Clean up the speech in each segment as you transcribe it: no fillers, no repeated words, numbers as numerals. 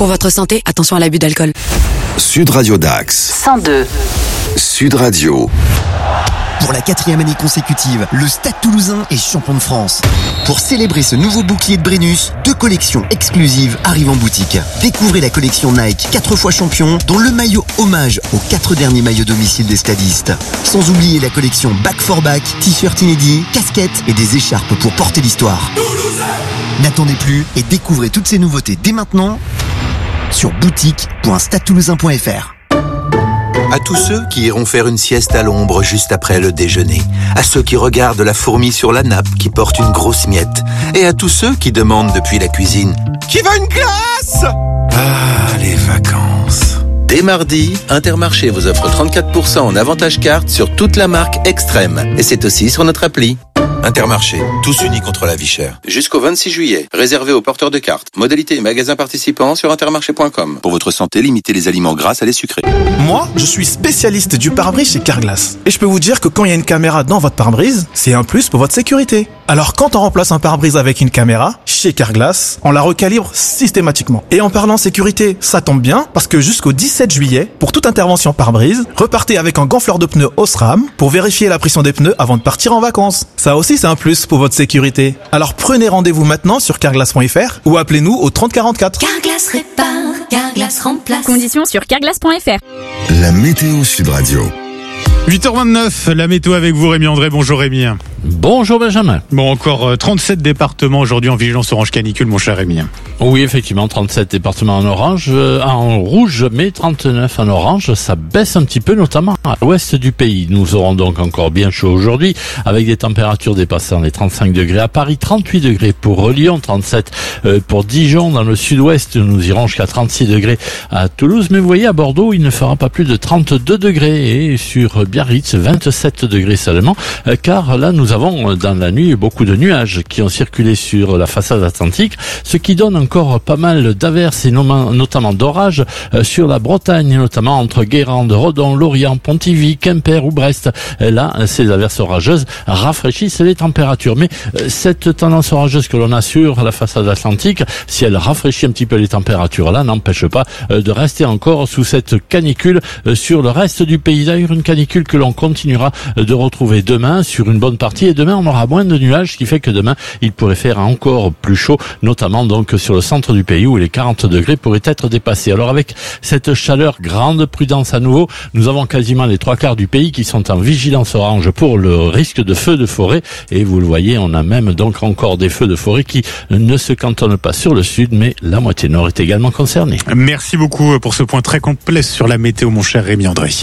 Pour votre santé, attention à l'abus d'alcool. Sud Radio Dax. 102. Sud Radio. Pour la 4e année consécutive, le Stade Toulousain est champion de France. Pour célébrer ce nouveau bouclier de Brennus, 2 collections exclusives arrivent en boutique. Découvrez la collection Nike 4 fois champion, dont le maillot hommage aux 4 derniers maillots domicile des stadistes. Sans oublier la collection Back for Back, t-shirt inédits, casquettes et des écharpes pour porter l'histoire. Toulousain ! N'attendez plus et découvrez toutes ces nouveautés dès maintenant sur boutique.stadetoulousain.fr. À tous ceux qui iront faire une sieste à l'ombre juste après le déjeuner, à ceux qui regardent la fourmi sur la nappe qui porte une grosse miette, et à tous ceux qui demandent depuis la cuisine « Qui veut une glace ?» Ah, les vacances. Dès mardi, Intermarché vous offre 34% en avantage carte sur toute la marque Extrême, et c'est aussi sur notre appli. Intermarché, tous unis contre la vie chère. Jusqu'au 26 juillet, réservé aux porteurs de cartes. Modalité et magasins participants sur intermarché.com. Pour votre santé, limitez les aliments gras à les sucrés. Moi, je suis spécialiste du pare-brise chez Carglass. Et je peux vous dire que quand il y a une caméra dans votre pare-brise, c'est un plus pour votre sécurité. Alors quand on remplace un pare-brise avec une caméra, chez Carglass, on la recalibre systématiquement. Et en parlant sécurité, ça tombe bien, parce que jusqu'au 17 juillet, pour toute intervention pare-brise, repartez avec un gonfleur de pneus Osram pour vérifier la pression des pneus avant de partir en vacances. Ça aussi, c'est un plus pour votre sécurité. Alors prenez rendez-vous maintenant sur carglass.fr ou appelez-nous au 30 44. Carglass répare, Carglass remplace. Conditions sur carglass.fr. La météo Sud Radio. 8h29, la météo avec vous Rémi André. Bonjour Rémi. Bonjour Benjamin. Bon, encore 37 départements aujourd'hui en vigilance orange canicule, mon cher Rémi. Oui, effectivement, 37 départements en orange, en rouge, mais 39 en orange. Ça baisse un petit peu, notamment à l'ouest du pays. Nous aurons donc encore bien chaud aujourd'hui, avec des températures dépassant les 35 degrés à Paris, 38 degrés pour Lyon, 37 pour Dijon. Dans le sud-ouest, nous irons jusqu'à 36 degrés à Toulouse. Mais vous voyez, à Bordeaux, il ne fera pas plus de 32 degrés. Et sur Biarritz, 27 degrés seulement, car là, nous avons dans la nuit beaucoup de nuages qui ont circulé sur la façade atlantique, ce qui donne encore pas mal d'averses et notamment d'orages sur la Bretagne, notamment entre Guérande, Redon, Lorient, Pontivy, Quimper ou Brest. Là, ces averses orageuses rafraîchissent les températures. Mais cette tendance orageuse que l'on a sur la façade atlantique, si elle rafraîchit un petit peu les températures, là, n'empêche pas de rester encore sous cette canicule sur le reste du pays. D'ailleurs, une canicule que l'on continuera de retrouver demain sur une bonne partie. Et demain, on aura moins de nuages, ce qui fait que demain, il pourrait faire encore plus chaud, notamment donc sur le centre du pays où les 40 degrés pourraient être dépassés. Alors avec cette chaleur, grande prudence à nouveau, nous avons quasiment les 3/4 du pays qui sont en vigilance orange pour le risque de feux de forêt. Et vous le voyez, on a même donc encore des feux de forêt qui ne se cantonnent pas sur le sud, mais la moitié nord est également concernée. Merci beaucoup pour ce point très complet sur la météo, mon cher Rémi André.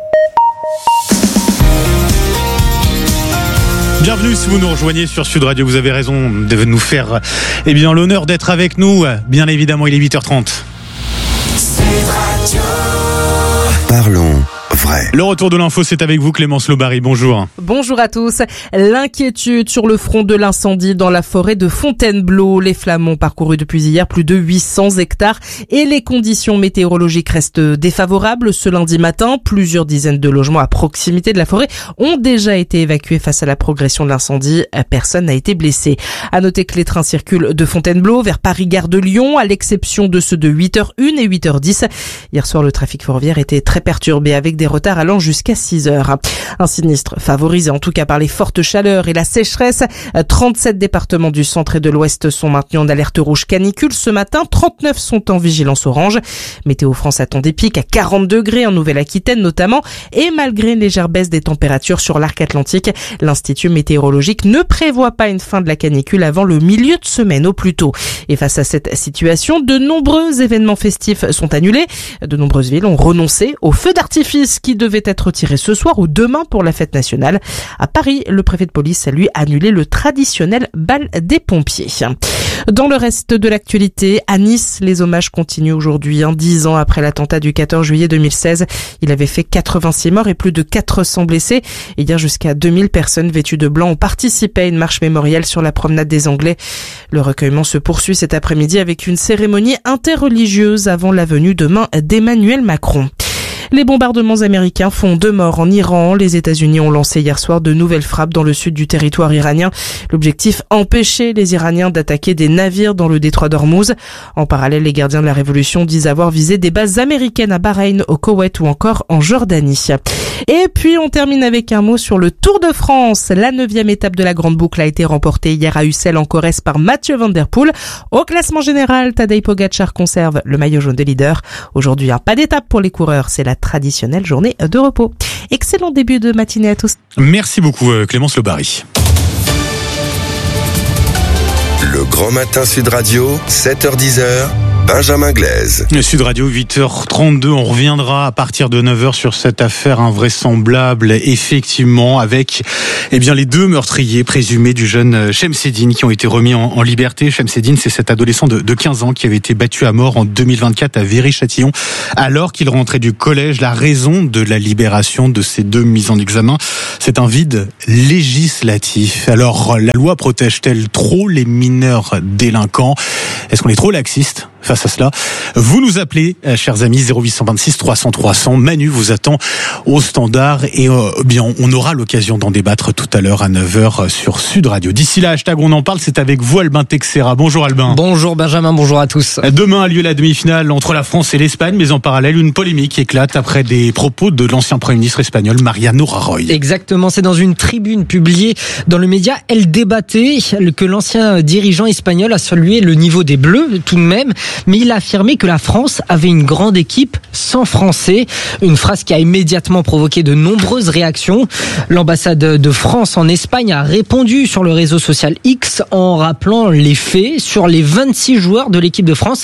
Bienvenue si vous nous rejoignez sur Sud Radio. Vous avez raison de nous faire l'honneur d'être avec nous. Bien évidemment, il est 8h30. Sud Radio. Parlons vrai. Le retour de l'info, c'est avec vous Clémence Lobary. Bonjour. Bonjour à tous. L'inquiétude sur le front de l'incendie dans la forêt de Fontainebleau. Les flammes ont parcouru depuis hier plus de 800 hectares et les conditions météorologiques restent défavorables. Ce lundi matin, plusieurs dizaines de logements à proximité de la forêt ont déjà été évacués face à la progression de l'incendie. Personne n'a été blessé. À noter que les trains circulent de Fontainebleau vers Paris-Gare de Lyon, à l'exception de ceux de 8h01 et 8h10. Hier soir, le trafic ferroviaire était très perturbé avec des retards allant jusqu'à 6h. Un sinistre favorisé en tout cas par les fortes chaleurs et la sécheresse. 37 départements du centre et de l'ouest sont maintenus en alerte rouge canicule ce matin. 39 sont en vigilance orange. Météo France attend des pics à 40 degrés en Nouvelle-Aquitaine notamment. Et malgré une légère baisse des températures sur l'arc atlantique, l'Institut météorologique ne prévoit pas une fin de la canicule avant le milieu de semaine au plus tôt. Et face à cette situation, de nombreux événements festifs sont annulés. De nombreuses villes ont renoncé aux feux d'artifice qui devaient être tirés ce soir ou demain pour la fête nationale. À Paris, le préfet de police a lui annulé le traditionnel bal des pompiers. Dans le reste de l'actualité, à Nice, les hommages continuent aujourd'hui. 10 ans après l'attentat du 14 juillet 2016, il avait fait 86 morts et plus de 400 blessés. Et hier, jusqu'à 2000 personnes vêtues de blanc ont participé à une marche mémorielle sur la promenade des Anglais. Le recueillement se poursuit cet après-midi avec une cérémonie interreligieuse avant la venue demain d'Emmanuel Macron. Les bombardements américains font 2 morts en Iran. Les États-Unis ont lancé hier soir de nouvelles frappes dans le sud du territoire iranien. L'objectif, empêcher les Iraniens d'attaquer des navires dans le détroit d'Ormuz. En parallèle, les gardiens de la révolution disent avoir visé des bases américaines à Bahreïn, au Koweït ou encore en Jordanie. Et puis on termine avec un mot sur le Tour de France. La 9e étape de la Grande Boucle a été remportée hier à Ussel en Corrèze par Mathieu Van Der Poel. Au classement général, Tadej Pogačar conserve le maillot jaune de leader. Aujourd'hui, pas d'étape pour les coureurs, c'est la traditionnelle journée de repos. Excellent début de matinée à tous. Merci beaucoup Clémence Lebary. Le Grand Matin Sud Radio, 7h-10h, Benjamin Glaise. Sud Radio, 8h32, on reviendra à partir de 9h sur cette affaire invraisemblable, effectivement, avec les 2 meurtriers présumés du jeune Chemseddine qui ont été remis en liberté. Chemseddine, c'est cet adolescent de 15 ans qui avait été battu à mort en 2024 à Viry-Châtillon alors qu'il rentrait du collège. La raison de la libération de ces 2 mises en examen, c'est un vide législatif. Alors, la loi protège-t-elle trop les mineurs délinquants? Est-ce qu'on est trop laxiste face à cela? Vous nous appelez, chers amis, 0826 300 300. Manu vous attend au standard et on aura l'occasion d'en débattre tout à l'heure à 9h sur Sud Radio. D'ici là, hashtag on en parle, c'est avec vous Albin Texera. Bonjour Albin. Bonjour Benjamin, bonjour à tous. Demain a lieu la demi-finale entre la France et l'Espagne, mais en parallèle, une polémique éclate après des propos de l'ancien Premier ministre espagnol Mariano Rajoy. Exactement, c'est dans une tribune publiée dans le média El Debate que l'ancien dirigeant espagnol a salué le niveau des Bleus tout de même, mais il a affirmé que la France avait une grande équipe sans Français. Une phrase qui a immédiatement provoqué de nombreuses réactions. L'ambassade de France en Espagne a répondu sur le réseau social X en rappelant les faits. Sur les 26 joueurs de l'équipe de France,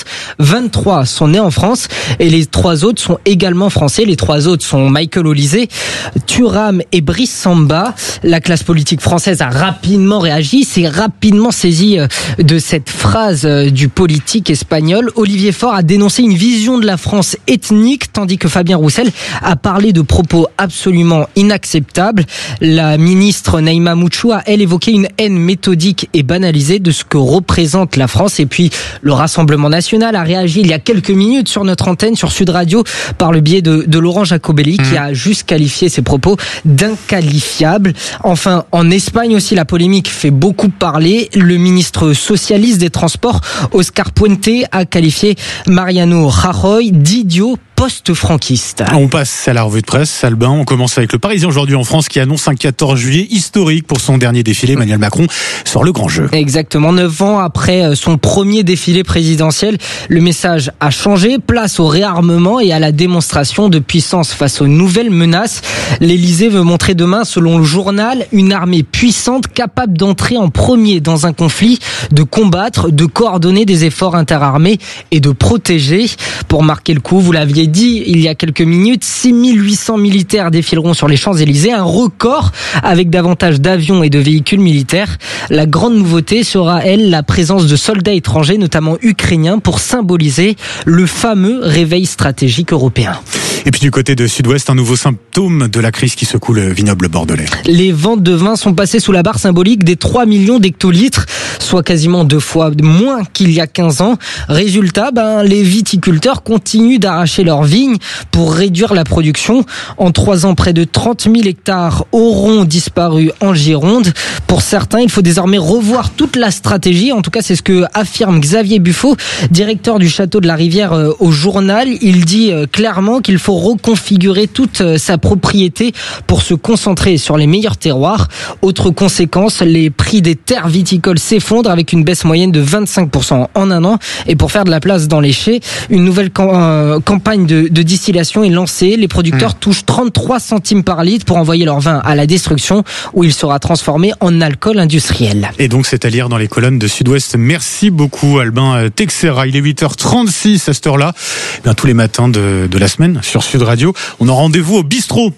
23 sont nés en France et les 3 autres sont également français. Les 3 autres sont Michael Olise, Thuram et Brice Samba. La classe politique française a rapidement réagi, s'est rapidement saisie de cette phrase du politique espagnol. Olivier Faure a dénoncé une vision de la France ethnique, tandis que Fabien Roussel a parlé de propos absolument inacceptables. La ministre Naïma Mouchou a, elle, évoqué une haine méthodique et banalisée de ce que représente la France. Et puis, le Rassemblement National a réagi il y a quelques minutes sur notre antenne, sur Sud Radio, par le biais de Laurent Jacobelli, qui a juste qualifié ses propos d'inqualifiables. Enfin, en Espagne aussi, la polémique fait beaucoup parler. Le ministre socialiste des Transports, Oscar Puente, a qualifié Mariano Rajoy d'idiot post-franquiste. On passe à la revue de presse, Albin. On commence avec le Parisien aujourd'hui en France qui annonce un 14 juillet historique pour son dernier défilé. Emmanuel Macron sort le grand jeu. Exactement. 9 ans après son premier défilé présidentiel, le message a changé. Place au réarmement et à la démonstration de puissance face aux nouvelles menaces. L'Élysée veut montrer demain, selon le journal, une armée puissante capable d'entrer en premier dans un conflit, de combattre, de coordonner des efforts interarmés et de protéger. Pour marquer le coup, vous l'aviez dit il y a quelques minutes, 6800 militaires défileront sur les Champs-Élysées, un record avec davantage d'avions et de véhicules militaires. La grande nouveauté sera, elle, la présence de soldats étrangers, notamment ukrainiens, pour symboliser le fameux réveil stratégique européen. Et puis du côté de Sud-Ouest, un nouveau symptôme de la crise qui secoue le vignoble bordelais. Les ventes de vin sont passées sous la barre symbolique des 3 millions d'hectolitres, soit quasiment 2 fois moins qu'il y a 15 ans. Résultat, les viticulteurs continuent d'arracher leurs vignes pour réduire la production. En 3 ans, près de 30 000 hectares auront disparu en Gironde. Pour certains, il faut désormais revoir toute la stratégie. En tout cas, c'est ce que affirme Xavier Buffo, directeur du château de la Rivière au journal. Il dit clairement qu'il faut reconfigurer toute sa propriété pour se concentrer sur les meilleurs terroirs. Autre conséquence, les prix des terres viticoles s'effondrent avec une baisse moyenne de 25% en un an. Et pour faire de la place dans les chais, une nouvelle campagne de distillation est lancée. Les producteurs touchent 33 centimes par litre pour envoyer leur vin à la destruction où il sera transformé en alcool industriel. Et donc c'est à lire dans les colonnes de Sud-Ouest. Merci beaucoup Albin Texera. Il est 8h36 à cette heure-là. Tous les matins de la semaine sur Sud Radio, on a rendez-vous au bistrot.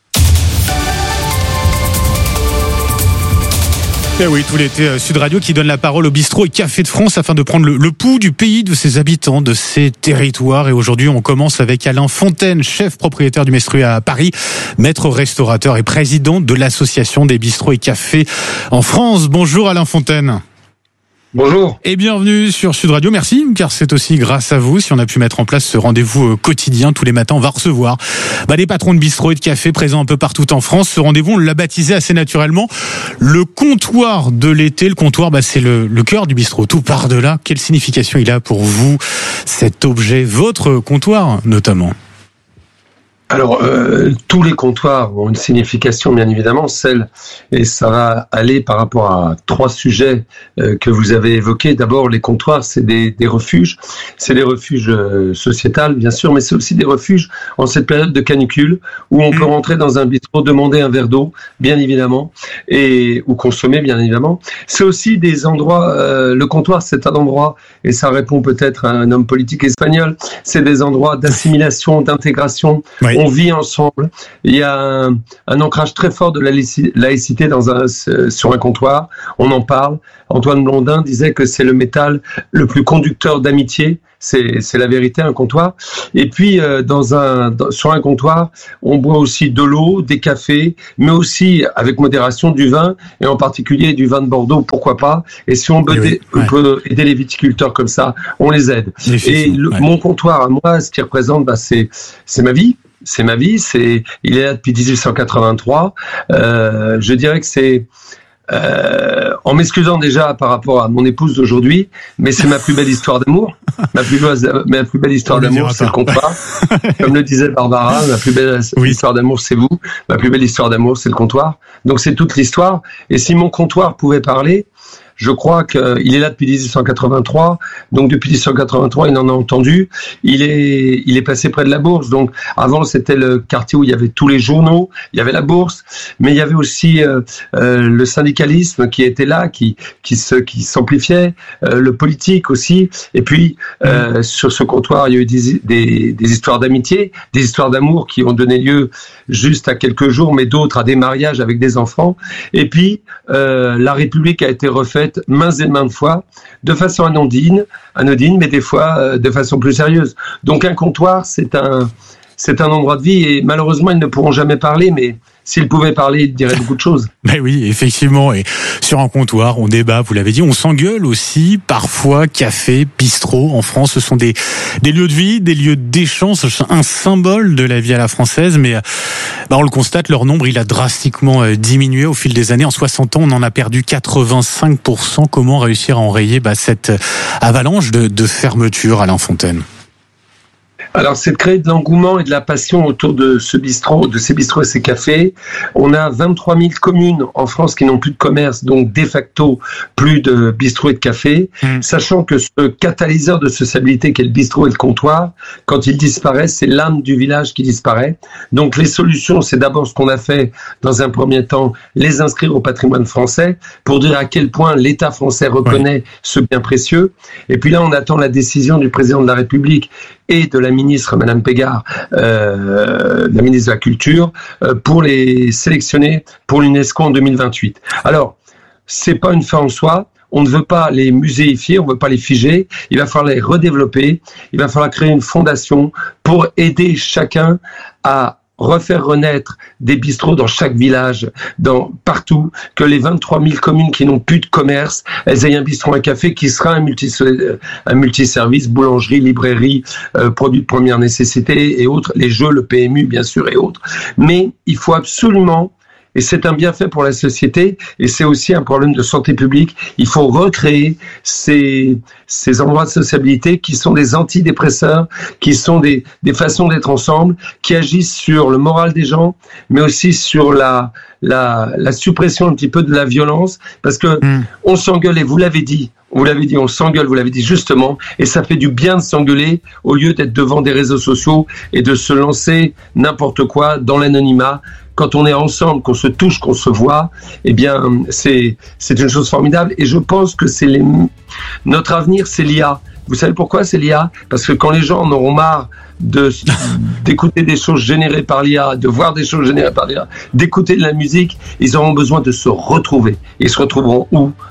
Eh oui, tout l'été, Sud Radio qui donne la parole au bistrot et café de France afin de prendre le pouls du pays, de ses habitants, de ses territoires. Et aujourd'hui, on commence avec Alain Fontaine, chef propriétaire du Mestruy à Paris, maître restaurateur et président de l'association des bistrots et cafés en France. Bonjour Alain Fontaine. Bonjour. Et bienvenue sur Sud Radio. Merci, car c'est aussi grâce à vous si on a pu mettre en place ce rendez-vous quotidien. Tous les matins, on va recevoir des patrons de bistrots et de cafés présents un peu partout en France. Ce rendez-vous, on l'a baptisé assez naturellement le comptoir de l'été. Le comptoir, c'est le cœur du bistrot. Tout part de là. Quelle signification il a pour vous, cet objet, votre comptoir notamment? Alors, tous les comptoirs ont une signification, bien évidemment, et ça va aller par rapport à 3 sujets que vous avez évoqués. D'abord, les comptoirs, c'est des refuges. C'est des refuges sociétals, bien sûr, mais c'est aussi des refuges en cette période de canicule où on peut rentrer dans un bistrot, demander un verre d'eau, bien évidemment, ou consommer, bien évidemment. C'est aussi des endroits, le comptoir, c'est un endroit, et ça répond peut-être à un homme politique espagnol, c'est des endroits d'assimilation, d'intégration. Oui. On vit ensemble. Il y a un ancrage très fort de la laïcité sur un comptoir. On en parle. Antoine Blondin disait que c'est le métal le plus conducteur d'amitié. C'est la vérité, un comptoir. Et puis, sur un comptoir, on boit aussi de l'eau, des cafés, mais aussi, avec modération, du vin, et en particulier du vin de Bordeaux, pourquoi pas. Et si on peut aider les viticulteurs comme ça, on les aide. Mon comptoir, à moi, ce qui représente, c'est ma vie. C'est ma vie, il est là depuis 1883. Je dirais que c'est, en m'excusant déjà par rapport à mon épouse d'aujourd'hui, mais c'est ma plus belle histoire d'amour. Ma plus belle histoire d'amour, c'est le comptoir. Comme le disait Barbara, ma plus belle histoire d'amour, c'est vous. Ma plus belle histoire d'amour, c'est le comptoir. Donc c'est toute l'histoire. Et si mon comptoir pouvait parler, je crois qu'il est là depuis 1883. Donc depuis 1883, il en a entendu. Il est passé près de la Bourse. Donc avant, c'était le quartier où il y avait tous les journaux. Il y avait la Bourse, mais il y avait aussi le syndicalisme qui était là, qui s'amplifiait, le politique aussi. Et puis sur ce comptoir, il y a eu des histoires d'amitié, des histoires d'amour qui ont donné lieu juste à quelques jours, mais d'autres à des mariages avec des enfants. Et puis la République a été refaite maintes et maintes fois, de façon anodine, mais des fois de façon plus sérieuse. Donc un comptoir, c'est un endroit de vie, et malheureusement, ils ne pourront jamais parler, mais s'ils pouvaient parler, ils diraient beaucoup de choses. Mais oui, effectivement. Et sur un comptoir, on débat, vous l'avez dit, on s'engueule aussi. Parfois, café, bistrot. En France, ce sont des lieux de vie, des lieux d'échange, un symbole de la vie à la française. Mais on le constate, leur nombre, il a drastiquement diminué au fil des années. En 60 ans, on en a perdu 85%. Comment réussir à enrayer cette avalanche de fermeture, Alain Fontaine? Alors, c'est de créer de l'engouement et de la passion autour de ces bistrots et ces cafés. On a 23 000 communes en France qui n'ont plus de commerce, donc de facto plus de bistrots et de cafés, sachant que ce catalyseur de sociabilité qu'est le bistrot et le comptoir, quand il disparaît, c'est l'âme du village qui disparaît. Donc les solutions, c'est d'abord ce qu'on a fait dans un premier temps, les inscrire au patrimoine français, pour dire à quel point l'État français reconnaît ce bien précieux. Et puis là, on attend la décision du président de la République et de la ministre, Madame Pégard, la ministre de la Culture, pour les sélectionner pour l'UNESCO en 2028. Alors, c'est pas une fin en soi. On ne veut pas les muséifier, on ne veut pas les figer. Il va falloir les redévelopper. Il va falloir créer une fondation pour aider chacun à refaire renaître des bistrots dans chaque village, partout, que les 23 000 communes qui n'ont plus de commerce, elles aient un bistrot, un café qui sera un multiservice, boulangerie, librairie, produits de première nécessité et autres, les jeux, le PMU bien sûr et autres. Mais il faut absolument, et c'est un bienfait pour la société, et c'est aussi un problème de santé publique, il faut recréer ces endroits de sociabilité qui sont des antidépresseurs, qui sont des façons d'être ensemble, qui agissent sur le moral des gens, mais aussi sur la suppression un petit peu de la violence, parce que on s'engueule, et vous l'avez dit, on s'engueule, vous l'avez dit justement, et ça fait du bien de s'engueuler au lieu d'être devant des réseaux sociaux et de se lancer n'importe quoi dans l'anonymat. Quand on est ensemble, qu'on se touche, qu'on se voit, eh bien, c'est une chose formidable. Et je pense que notre avenir, c'est l'IA. Vous savez pourquoi c'est l'IA? Parce que quand les gens en auront marre d'écouter des choses générées par l'IA, de voir des choses générées par l'IA, d'écouter de la musique, ils auront besoin de se retrouver. Ils se retrouveront où?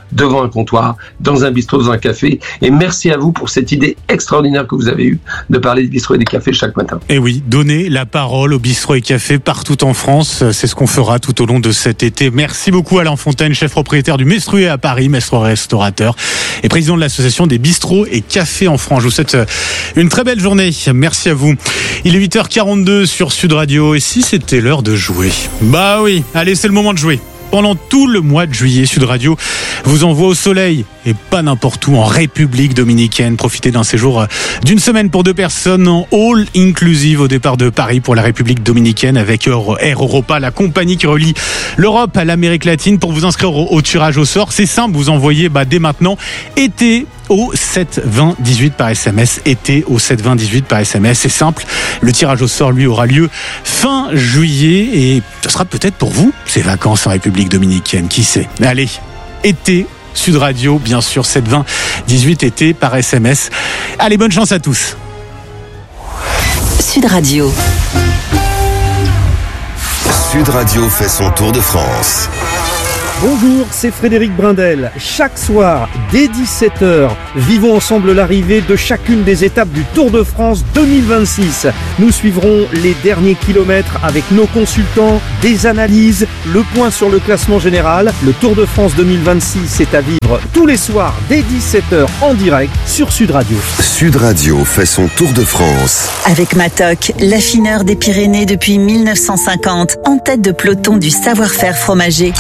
devant un comptoir, dans un bistrot, dans un café. Et merci à vous pour cette idée extraordinaire que vous avez eue de parler des bistrots et des cafés chaque matin. Et oui, donner la parole aux bistrots et cafés partout en France, c'est ce qu'on fera tout au long de cet été. Merci beaucoup Alain Fontaine, chef propriétaire du Mestrué à Paris, maître restaurateur et président de l'association des bistrots et cafés en France. Je vous souhaite une très belle journée. Merci à vous. Il est 8h42 sur Sud Radio. Et si c'était l'heure de jouer? Bah oui, allez, c'est le moment de jouer. Pendant tout le mois de juillet, Sud Radio vous envoie au soleil et pas n'importe où, en République dominicaine. Profitez d'un séjour d'une semaine pour 2 personnes en all inclusive au départ de Paris pour la République dominicaine avec Air Europa, la compagnie qui relie l'Europe à l'Amérique latine. Pour vous inscrire au tirage au sort, c'est simple, vous envoyez dès maintenant été au 7 20 18 par SMS. Été au 7 20 18 par SMS. C'est simple. Le tirage au sort, lui, aura lieu fin juillet et ce sera peut-être pour vous ces vacances en République dominicaine. Qui sait? Allez, été Sud Radio, bien sûr, 7 20 18 été par SMS. Allez, bonne chance à tous. Sud Radio. Sud Radio fait son tour de France. Bonjour, c'est Frédéric Brindel. Chaque soir, dès 17h, vivons ensemble l'arrivée de chacune des étapes du Tour de France 2026. Nous suivrons les derniers kilomètres avec nos consultants, des analyses, le point sur le classement général. Le Tour de France 2026 est à vivre tous les soirs dès 17h en direct sur Sud Radio. Sud Radio fait son Tour de France. Avec Matok, l'affineur des Pyrénées depuis 1950, en tête de peloton du savoir-faire fromager.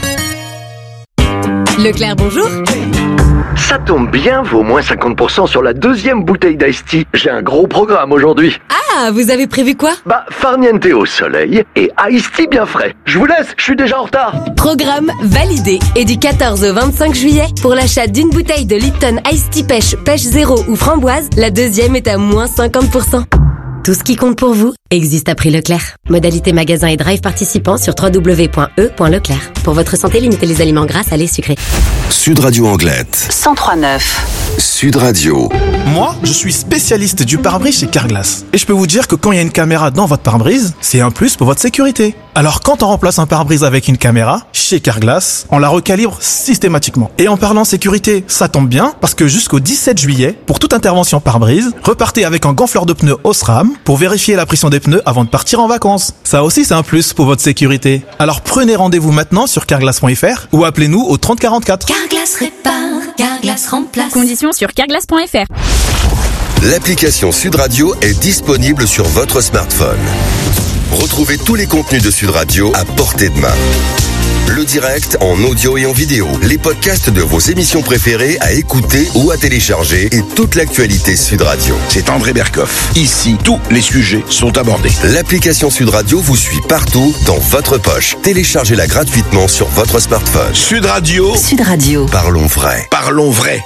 Leclerc, bonjour. Ça tombe bien, vaut moins 50% sur la deuxième bouteille d'Ice Tea. J'ai un gros programme aujourd'hui. Ah, vous avez prévu quoi? Farniente au soleil et Ice Tea bien frais. Je vous laisse, je suis déjà en retard. Programme validé. Et du 14 au 25 juillet, pour l'achat d'une bouteille de Lipton Ice Tea Pêche Zéro ou Framboise, la deuxième est à moins 50%. Tout ce qui compte pour vous existe à prix Leclerc. Modalité magasin et drive participants sur www.e.leclerc. Pour votre santé, limitez les aliments gras, salés, sucrés. Sud Radio Anglette. 103.9. Sud Radio. Moi, je suis spécialiste du pare-brise chez Carglass. Et je peux vous dire que quand il y a une caméra dans votre pare-brise, c'est un plus pour votre sécurité. Alors quand on remplace un pare-brise avec une caméra, chez Carglass, on la recalibre systématiquement. Et en parlant sécurité, ça tombe bien, parce que jusqu'au 17 juillet, pour toute intervention pare-brise, repartez avec un gonfleur de pneus Osram pour vérifier la pression des pneus avant de partir en vacances. Ça aussi, c'est un plus pour votre sécurité. Alors prenez rendez-vous maintenant sur carglass.fr ou appelez-nous au 30 44. Carglass répare, Carglass remplace. Conditions sur carglass.fr. L'application Sud Radio est disponible sur votre smartphone. Retrouvez tous les contenus de Sud Radio à portée de main. Le direct en audio et en vidéo, les podcasts de vos émissions préférées à écouter ou à télécharger et toute l'actualité Sud Radio. C'est André Berkoff. Ici, tous les sujets sont abordés. L'application Sud Radio vous suit partout dans votre poche. Téléchargez-la gratuitement sur votre smartphone. Sud Radio. Sud Radio. Parlons vrai. Parlons vrai.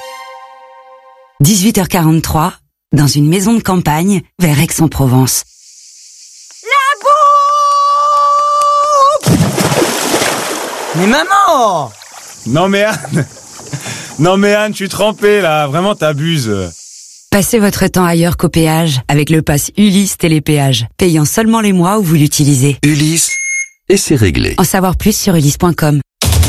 18h43, dans une maison de campagne, vers Aix-en-Provence. Mais maman! Non mais Anne, je suis trempé là, vraiment t'abuses. Passez votre temps ailleurs qu'au péage avec le pass Ulysse Télépéage, payant seulement les mois où vous l'utilisez. Ulysse, et c'est réglé. En savoir plus sur ulysse.com.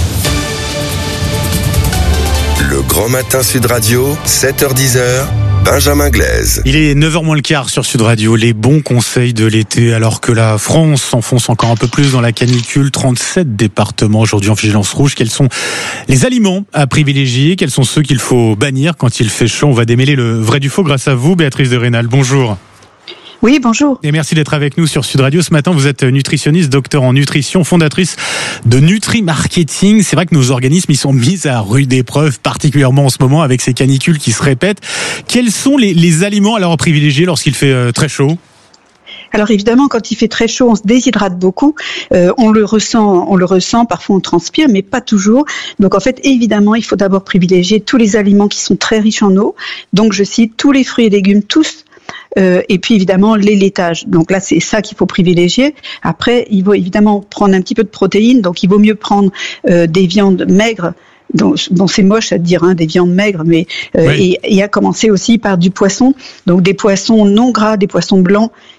Le Grand Matin Sud Radio, 7h-10h, Benjamin Glaise. Il est 9h moins le quart sur Sud Radio. Les bons conseils de l'été, alors que la France s'enfonce encore un peu plus dans la canicule. 37 départements aujourd'hui en vigilance rouge. Quels sont les aliments à privilégier? Quels sont ceux qu'il faut bannir quand il fait chaud? On va démêler le vrai du faux grâce à vous, Béatrice de Rénal. Bonjour. Oui, bonjour. Et merci d'être avec nous sur Sud Radio. Ce matin, vous êtes nutritionniste, docteur en nutrition, fondatrice de Nutri Marketing. C'est vrai que nos organismes, ils sont mis à rude épreuve, particulièrement en ce moment avec ces canicules qui se répètent. Quels sont les aliments alors à privilégier lorsqu'il fait très chaud? Alors évidemment, quand il fait très chaud, on se déshydrate beaucoup. On le ressent. Parfois, on transpire, mais pas toujours. Donc en fait, évidemment, il faut d'abord privilégier tous les aliments qui sont très riches en eau. Donc je cite tous les fruits et légumes, tous. Et puis évidemment les laitages. Donc là c'est ça qu'il faut privilégier. Après il faut évidemment prendre un petit peu de protéines. Donc il vaut mieux prendre des viandes maigres. Bon, c'est moche à dire des viandes maigres, mais oui. et à commencer aussi par du poisson. Donc des poissons non gras, des poissons blancs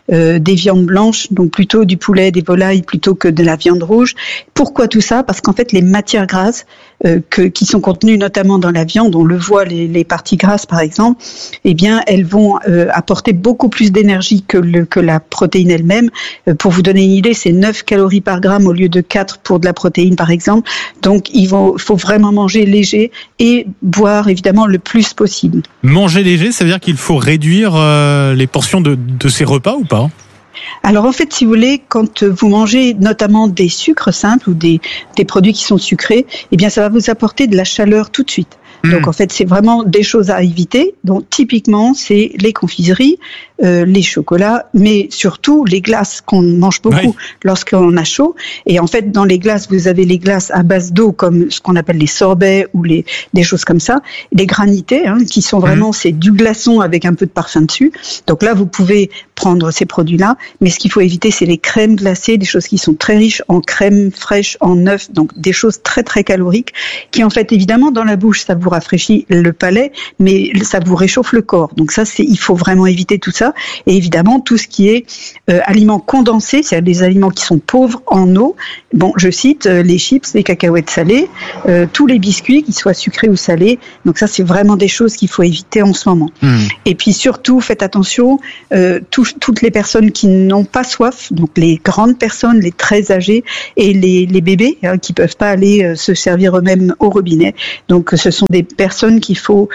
des viandes blanches, donc plutôt du poulet, des volailles plutôt que de la viande rouge. Pourquoi tout ça? Parce qu'en fait, les matières grasses qui sont contenues notamment dans la viande, on le voit, les parties grasses par exemple, eh bien, elles vont apporter beaucoup plus d'énergie que la protéine elle-même. Pour vous donner une idée, c'est 9 calories par gramme au lieu de 4 pour de la protéine par exemple. Donc, il faut vraiment manger léger et boire évidemment le plus possible. Manger léger, ça veut dire qu'il faut réduire les portions de ces repas ou pas? Alors en fait, si vous voulez, quand vous mangez notamment des sucres simples ou des produits qui sont sucrés, eh bien ça va vous apporter de la chaleur tout de suite. Donc en fait, c'est vraiment des choses à éviter. Donc typiquement, c'est les confiseries, les chocolats, mais surtout les glaces qu'on mange beaucoup lorsqu'on a chaud. Et en fait, dans les glaces, vous avez les glaces à base d'eau, comme ce qu'on appelle les sorbets ou des choses comme ça. Les granités, qui sont vraiment, c'est du glaçon avec un peu de parfum dessus. Donc là, vous pouvez prendre ces produits-là. Mais ce qu'il faut éviter, c'est les crèmes glacées, des choses qui sont très riches en crème fraîche, en œufs, donc des choses très très caloriques, qui en fait, évidemment, dans la bouche, ça vous rafraîchit le palais, mais ça vous réchauffe le corps. Donc ça, il faut vraiment éviter tout ça. Et évidemment, tout ce qui est aliments condensés, c'est-à-dire des aliments qui sont pauvres en eau. Bon, je cite les chips, les cacahuètes salées, tous les biscuits, qu'ils soient sucrés ou salés. Donc ça, c'est vraiment des choses qu'il faut éviter en ce moment. Et puis surtout, faites attention, toutes les personnes qui n'ont pas soif, donc les grandes personnes, les très âgées et les bébés qui peuvent pas aller se servir eux-mêmes au robinet. Donc ce sont des personnes qu'il faut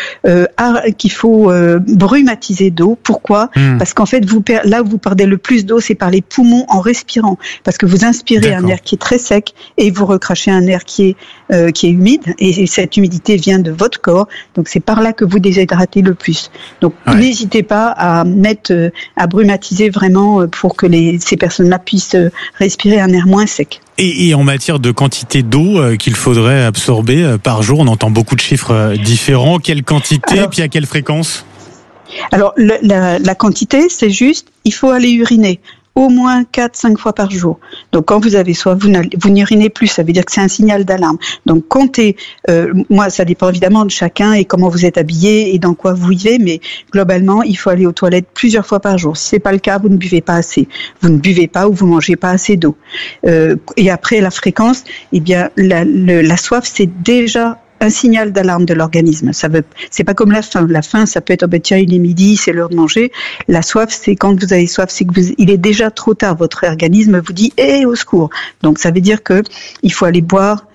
brumatiser d'eau. Pourquoi? Parce qu'en fait, là où vous perdez le plus d'eau, c'est par les poumons en respirant. Parce que vous inspirez un air qui est très sec et vous recrachez un air qui est humide. Et cette humidité vient de votre corps. Donc c'est par là que vous déshydratez le plus. Donc n'hésitez pas à brumatiser vraiment pour que ces personnes-là puissent respirer un air moins sec. Et en matière de quantité d'eau qu'il faudrait absorber par jour, on entend beaucoup de chiffres différents. Quelle quantité et puis à quelle fréquence? Alors, la quantité, c'est juste, il faut aller uriner au moins 4-5 fois par jour. Donc, quand vous avez soif, vous n'urinez plus, ça veut dire que c'est un signal d'alarme. Donc, comptez, moi, ça dépend évidemment de chacun et comment vous êtes habillé et dans quoi vous vivez, mais globalement, il faut aller aux toilettes plusieurs fois par jour. Si c'est pas le cas, vous ne buvez pas assez. Vous ne buvez pas ou vous mangez pas assez d'eau. Et après, la fréquence, eh bien, la soif, c'est déjà un signal d'alarme de l'organisme. C'est pas comme la faim. La faim, ça peut être, tiens, il est midi, c'est l'heure de manger. La soif, c'est quand vous avez soif, c'est que il est déjà trop tard. Votre organisme vous dit, au secours. Donc, ça veut dire que il faut aller boire,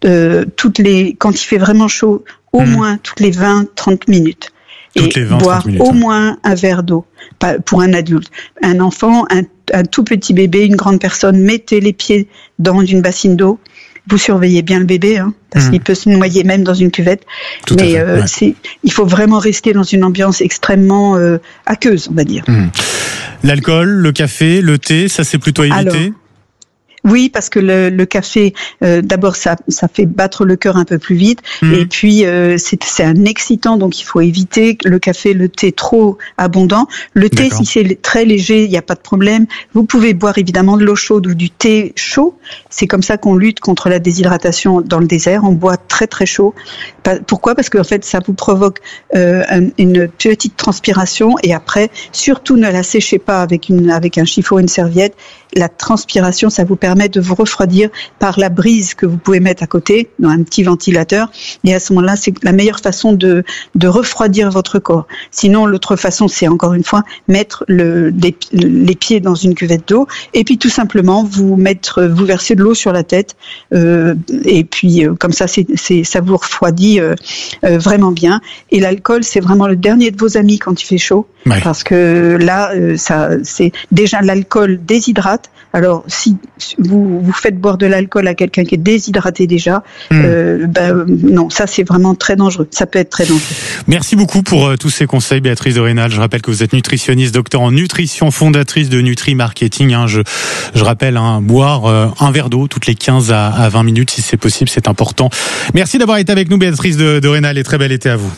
quand il fait vraiment chaud, au moins toutes les 20-30 minutes. Et boire au moins un verre d'eau pour un adulte. Un enfant, un tout petit bébé, une grande personne, mettez les pieds dans une bassine d'eau. Vous surveillez bien le bébé, parce qu'il peut se noyer même dans une cuvette. Mais il faut vraiment rester dans une ambiance extrêmement aqueuse, on va dire. L'alcool, le café, le thé, ça c'est plutôt à éviter? Oui, parce que le café, d'abord, ça fait battre le cœur un peu plus vite, et puis c'est un excitant, donc il faut éviter le café, le thé trop abondant. Le thé, si c'est très léger, il n'y a pas de problème. Vous pouvez boire évidemment de l'eau chaude ou du thé chaud. C'est comme ça qu'on lutte contre la déshydratation dans le désert. On boit très très chaud. Pourquoi? Parce qu'en fait, ça vous provoque une petite transpiration, et après, surtout ne la séchez pas avec un chiffon ou une serviette. La transpiration, ça vous permet de vous refroidir par la brise que vous pouvez mettre à côté, dans un petit ventilateur. Et à ce moment-là, c'est la meilleure façon de refroidir votre corps. Sinon, l'autre façon, c'est encore une fois mettre les pieds dans une cuvette d'eau, et puis tout simplement vous verser de l'eau sur la tête, et puis comme ça, ça vous refroidit vraiment bien. Et l'alcool, c'est vraiment le dernier de vos amis quand il fait chaud, parce que là, c'est déjà l'alcool déshydrate. Alors, si vous faites boire de l'alcool à quelqu'un qui est déshydraté déjà, non, ça c'est vraiment très dangereux. Ça peut être très dangereux. Merci beaucoup pour tous ces conseils, Béatrice de Rênal. Je rappelle que vous êtes nutritionniste, docteur en nutrition, fondatrice de Nutri Marketing. Je rappelle, boire un verre d'eau toutes les 15 à 20 minutes, si c'est possible, c'est important. Merci d'avoir été avec nous, Béatrice de Rênal, et très bel été à vous.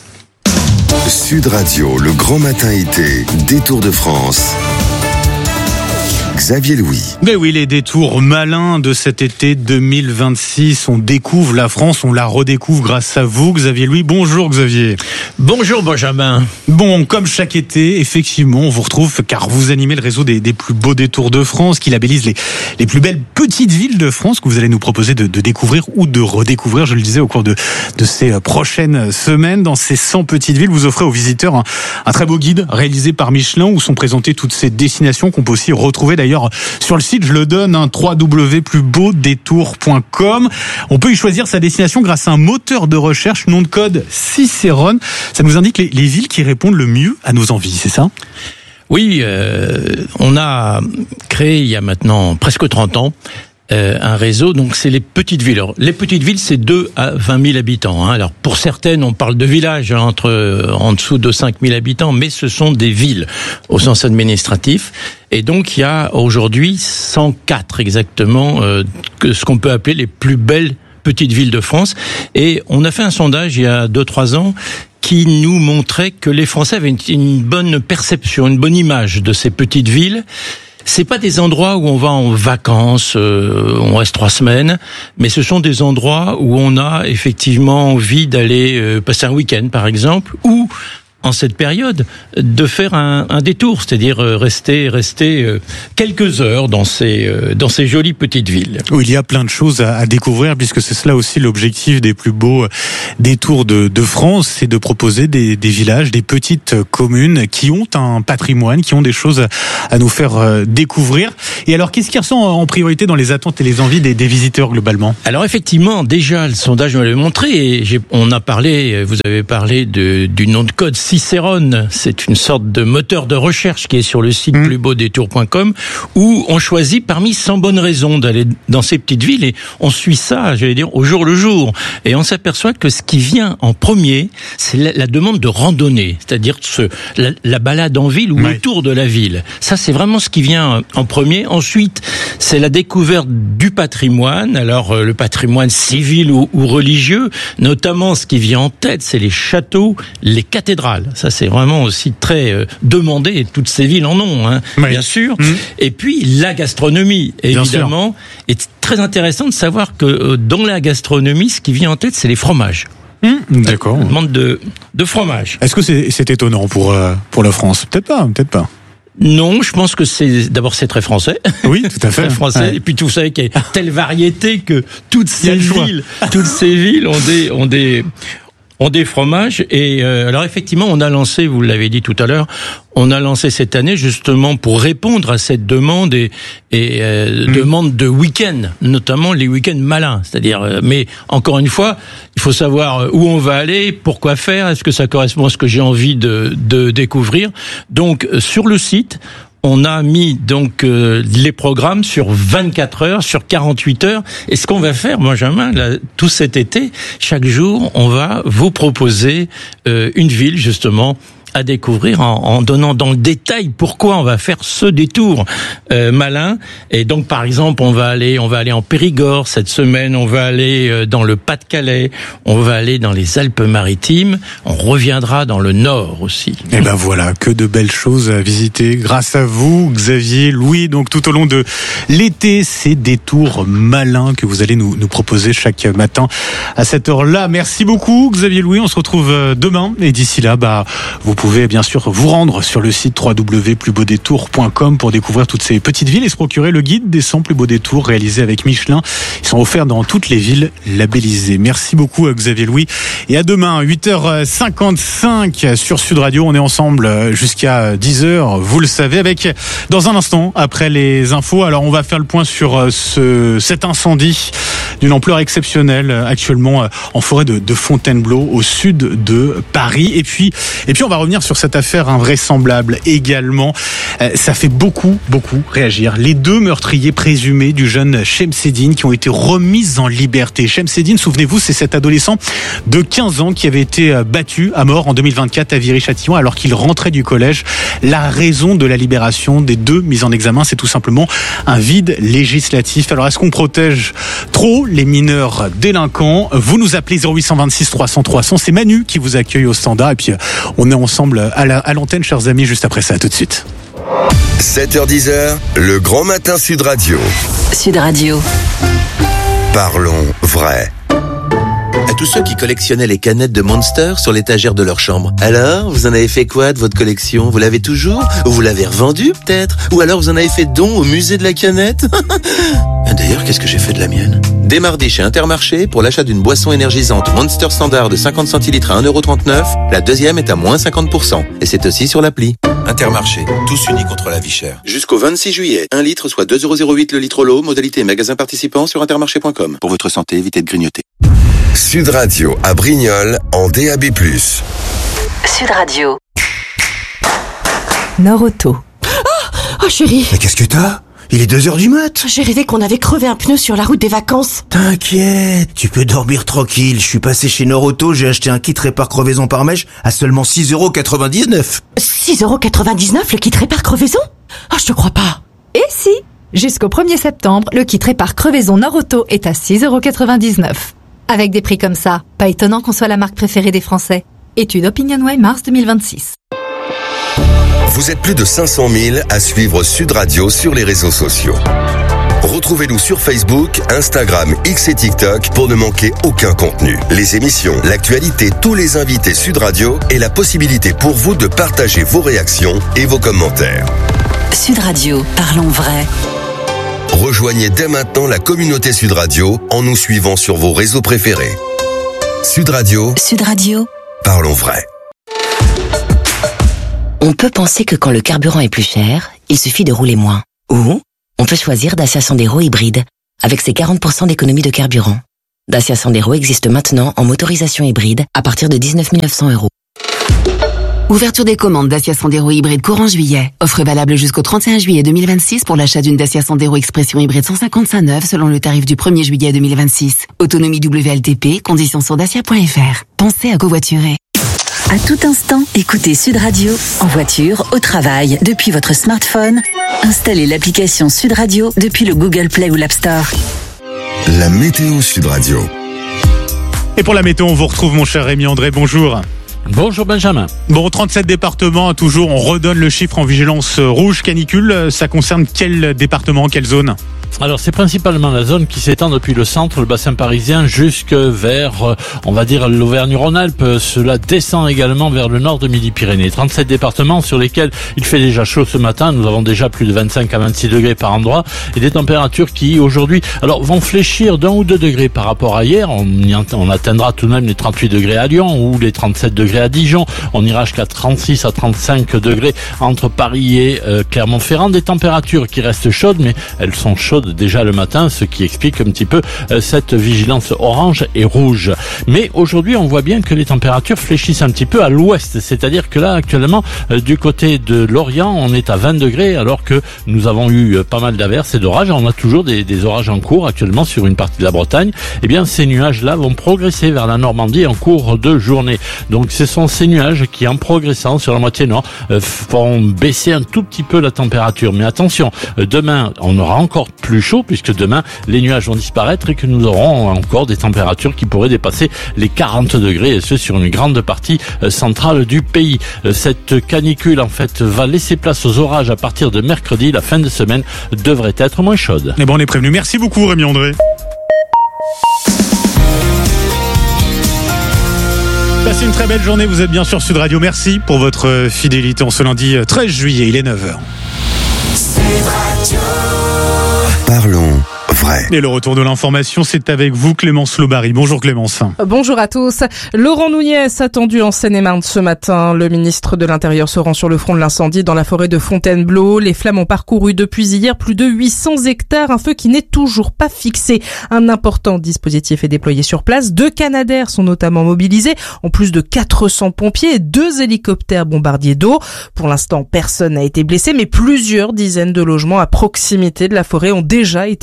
Sud Radio, le grand matin été, détour de France. Xavier Louis. Mais oui, les détours malins de cet été 2026. On découvre la France, on la redécouvre grâce à vous, Xavier Louis. Bonjour Xavier. Bonjour Benjamin. Bon, comme chaque été, effectivement, on vous retrouve car vous animez le réseau des plus beaux détours de France qui labellise les plus belles petites villes de France que vous allez nous proposer de découvrir ou de redécouvrir, je le disais, au cours de ces prochaines semaines. Dans ces 100 petites villes, vous offrez aux visiteurs un très beau guide réalisé par Michelin où sont présentées toutes ces destinations qu'on peut aussi retrouver d'ailleurs sur le site, je le donne, www.plusbeaudétour.com. On peut y choisir sa destination grâce à un moteur de recherche, nom de code Cicérone. Ça nous indique les villes qui répondent le mieux à nos envies, c'est ça ? Oui, on a créé il y a maintenant presque 30 ans un réseau, donc c'est les petites villes. Alors, les petites villes, c'est 2 à 20 000 habitants. Alors pour certaines, on parle de villages en dessous de 5 000 habitants, mais ce sont des villes au sens administratif. Et donc il y a aujourd'hui 104 exactement ce qu'on peut appeler les plus belles petites villes de France. Et on a fait un sondage il y a 2-3 ans qui nous montrait que les Français avaient une bonne perception, une bonne image de ces petites villes. C'est pas des endroits où on va en vacances, on reste 3 semaines, mais ce sont des endroits où on a effectivement envie d'aller passer un week-end par exemple, ou en cette période, de faire un détour, c'est-à-dire rester quelques heures dans ces jolies petites villes. Où il y a plein de choses à découvrir, puisque c'est cela aussi l'objectif des plus beaux détours de France, c'est de proposer des villages, des petites communes qui ont un patrimoine, qui ont des choses à nous faire découvrir. Et alors, qu'est-ce qui ressent en priorité dans les attentes et les envies des visiteurs globalement ? Alors effectivement, déjà, le sondage me l'a montré, et vous avez parlé du nom de code Cicérone, c'est une sorte de moteur de recherche qui est sur le site plusbeaudétour.com où on choisit parmi 100 bonnes raisons d'aller dans ces petites villes et on suit ça, j'allais dire, au jour le jour. Et on s'aperçoit que ce qui vient en premier, c'est la demande de randonnée, c'est-à-dire la balade en ville ou autour de la ville. Ça, c'est vraiment ce qui vient en premier. Ensuite, c'est la découverte du patrimoine, alors le patrimoine civil ou religieux, notamment ce qui vient en tête, c'est les châteaux, les cathédrales. Ça, c'est vraiment aussi très demandé, et toutes ces villes en ont, bien sûr. Et puis, la gastronomie, évidemment. Et très intéressant de savoir que dans la gastronomie, ce qui vient en tête, c'est les fromages. D'accord. On demande de fromage. Est-ce que c'est étonnant pour la France ? Peut-être pas. Non, je pense que c'est très français. Oui, tout à fait. Très français. Ouais. Et puis tout savez qu'il y a telle variété que toutes ces villes ont des fromages. Et alors effectivement, on a lancé, vous l'avez dit tout à l'heure, on a lancé cette année justement pour répondre à cette demande et demande de week-end, notamment les week-ends malins. C'est-à-dire, mais encore une fois, il faut savoir où on va aller, pourquoi faire, est-ce que ça correspond à ce que j'ai envie de découvrir. Donc sur le site, on a mis donc les programmes sur 24 heures, sur 48 heures. Et ce qu'on va faire, Benjamin, tout cet été, chaque jour, on va vous proposer une ville justement à découvrir en donnant dans le détail pourquoi on va faire ce détour malin. Et donc par exemple, on va aller en Périgord cette semaine, on va aller dans le Pas-de-Calais, on va aller dans les Alpes-Maritimes, on reviendra dans le Nord aussi. Et ben voilà, que de belles choses à visiter grâce à vous, Xavier Louis. Donc tout au long de l'été, ces détours malins que vous allez nous proposer chaque matin à cette heure-là. Merci beaucoup, Xavier Louis. On se retrouve demain et d'ici là, vous pouvez bien sûr vous rendre sur le site www.plusbeaudétour.com pour découvrir toutes ces petites villes et se procurer le guide des 100 plus beaux détours réalisé avec Michelin. Ils sont offerts dans toutes les villes labellisées. Merci beaucoup Xavier Louis et à demain 8h55 sur Sud Radio. On est ensemble jusqu'à 10h, vous le savez, avec dans un instant après les infos. Alors on va faire le point sur cet incendie d'une ampleur exceptionnelle actuellement en forêt de Fontainebleau au sud de Paris. Et puis on va revenir sur cette affaire invraisemblable également. Ça fait beaucoup réagir. Les 2 meurtriers présumés du jeune Chemseddine qui ont été remis en liberté. Chemseddine, souvenez-vous, c'est cet adolescent de 15 ans qui avait été battu à mort en 2024 à Viry-Châtillon alors qu'il rentrait du collège. La raison de la libération des 2 mis en examen, c'est tout simplement un vide législatif. Alors est-ce qu'on protège trop les mineurs délinquants? Vous nous appelez 0826 300 300. C'est Manu qui vous accueille au standard et puis on est ensemble à l'antenne, chers amis, juste après ça. À tout de suite. 7h-10h, le grand matin Sud Radio. Sud Radio. Parlons vrai. À tous ceux qui collectionnaient les canettes de Monster sur l'étagère de leur chambre. Alors, vous en avez fait quoi de votre collection? Vous l'avez toujours? Ou vous l'avez revendue peut-être? Ou alors vous en avez fait don au musée de la canette? D'ailleurs, qu'est-ce que j'ai fait de la mienne? Dès mardi chez Intermarché, pour l'achat d'une boisson énergisante Monster Standard de 50 centilitres à 1,39€, la deuxième est à moins 50%. Et c'est aussi sur l'appli. Intermarché, tous unis contre la vie chère. Jusqu'au 26 juillet, 1 litre soit 2,08€ le litre l'eau, modalité magasin participant sur intermarché.com. Pour votre santé, évitez de grignoter. Sud Radio à Brignoles en DAB+. Sud Radio. Nord-Auto. Oh chérie. Mais qu'est-ce que t'as? Il est 2h du mat. J'ai rêvé qu'on avait crevé un pneu sur la route des vacances. T'inquiète, tu peux dormir tranquille. Je suis passé chez Nord-Auto, j'ai acheté un kit répare crevaison par mèche à seulement 6,99€. 6,99€ le kit répare crevaison? Oh, je te crois pas. Et si? Jusqu'au 1er septembre, le kit répare crevaison Nord-Auto est à 6,99€. Avec des prix comme ça, pas étonnant qu'on soit la marque préférée des Français. Étude OpinionWay mars 2026. Vous êtes plus de 500 000 à suivre Sud Radio sur les réseaux sociaux. Retrouvez-nous sur Facebook, Instagram, X et TikTok pour ne manquer aucun contenu. Les émissions, l'actualité, tous les invités Sud Radio et la possibilité pour vous de partager vos réactions et vos commentaires. Sud Radio, parlons vrai. Rejoignez dès maintenant la communauté Sud Radio en nous suivant sur vos réseaux préférés. Sud Radio. Sud Radio. Parlons vrai. On peut penser que quand le carburant est plus cher, il suffit de rouler moins. Ou on peut choisir Dacia Sandero hybride, avec ses 40% d'économie de carburant. Dacia Sandero existe maintenant en motorisation hybride à partir de 19 900€. Ouverture des commandes Dacia Sandero hybride courant juillet. Offre valable jusqu'au 31 juillet 2026 pour l'achat d'une Dacia Sandero Expression hybride 155 neuve selon le tarif du 1er juillet 2026. Autonomie WLTP, conditions sur dacia.fr. Pensez à covoiturer. À tout instant, écoutez Sud Radio, en voiture, au travail, depuis votre smartphone. Installez l'application Sud Radio depuis le Google Play ou l'App Store. La météo Sud Radio. Et pour la météo, on vous retrouve mon cher Rémi André, bonjour. Bonjour Benjamin. Bon, 37 départements, toujours, on redonne le chiffre en vigilance rouge canicule. Ça concerne quel département, quelle zone ? Alors c'est principalement la zone qui s'étend depuis le centre, le bassin parisien, jusque vers, on va dire, l'Auvergne-Rhône-Alpes. Cela descend également vers le nord de Midi-Pyrénées. 37 départements sur lesquels il fait déjà chaud ce matin. Nous avons déjà plus de 25 à 26 degrés par endroit. Et des températures qui, aujourd'hui, alors vont fléchir d'1 ou 2 degrés par rapport à hier. On atteindra tout de même les 38 degrés à Lyon ou les 37 degrés à Dijon. On ira jusqu'à 36 à 35 degrés entre Paris et Clermont-Ferrand. Des températures qui restent chaudes, mais elles sont chaudes déjà le matin, ce qui explique un petit peu cette vigilance orange et rouge. Mais aujourd'hui, on voit bien que les températures fléchissent un petit peu à l'ouest, c'est-à-dire que là, actuellement, du côté de l'Orient, on est à 20 degrés, alors que nous avons eu pas mal d'averses et d'orages. On a toujours des orages en cours actuellement sur une partie de la Bretagne. Eh bien, ces nuages-là vont progresser vers la Normandie en cours de journée. Donc, ce sont ces nuages qui, en progressant sur la moitié nord, font baisser un tout petit peu la température. Mais attention, demain, on aura encore plus chaud, puisque demain les nuages vont disparaître et que nous aurons encore des températures qui pourraient dépasser les 40 degrés, et ce sur une grande partie centrale du pays. Cette canicule en fait va laisser place aux orages à partir de mercredi. La fin de semaine devrait être moins chaude. Et bon, on est prévenu. Merci beaucoup Rémi André. Passez une très belle journée, vous êtes bien sur Sud Radio. Merci pour votre fidélité en ce lundi 13 juillet, il est 9h. Parlons vrai. Et le retour de l'information, c'est avec vous Clémence Lobary. Bonjour Clémence. Bonjour à tous. Laurent Nunez attendu en Seine-et-Marne ce matin. Le ministre de l'Intérieur se rend sur le front de l'incendie dans la forêt de Fontainebleau. Les flammes ont parcouru depuis hier plus de 800 hectares, un feu qui n'est toujours pas fixé. Un important dispositif est déployé sur place. 2 Canadair sont notamment mobilisés, en plus de 400 pompiers et 2 hélicoptères bombardiers d'eau. Pour l'instant, personne n'a été blessé, mais plusieurs dizaines de logements à proximité de la forêt ont déjà été évacués.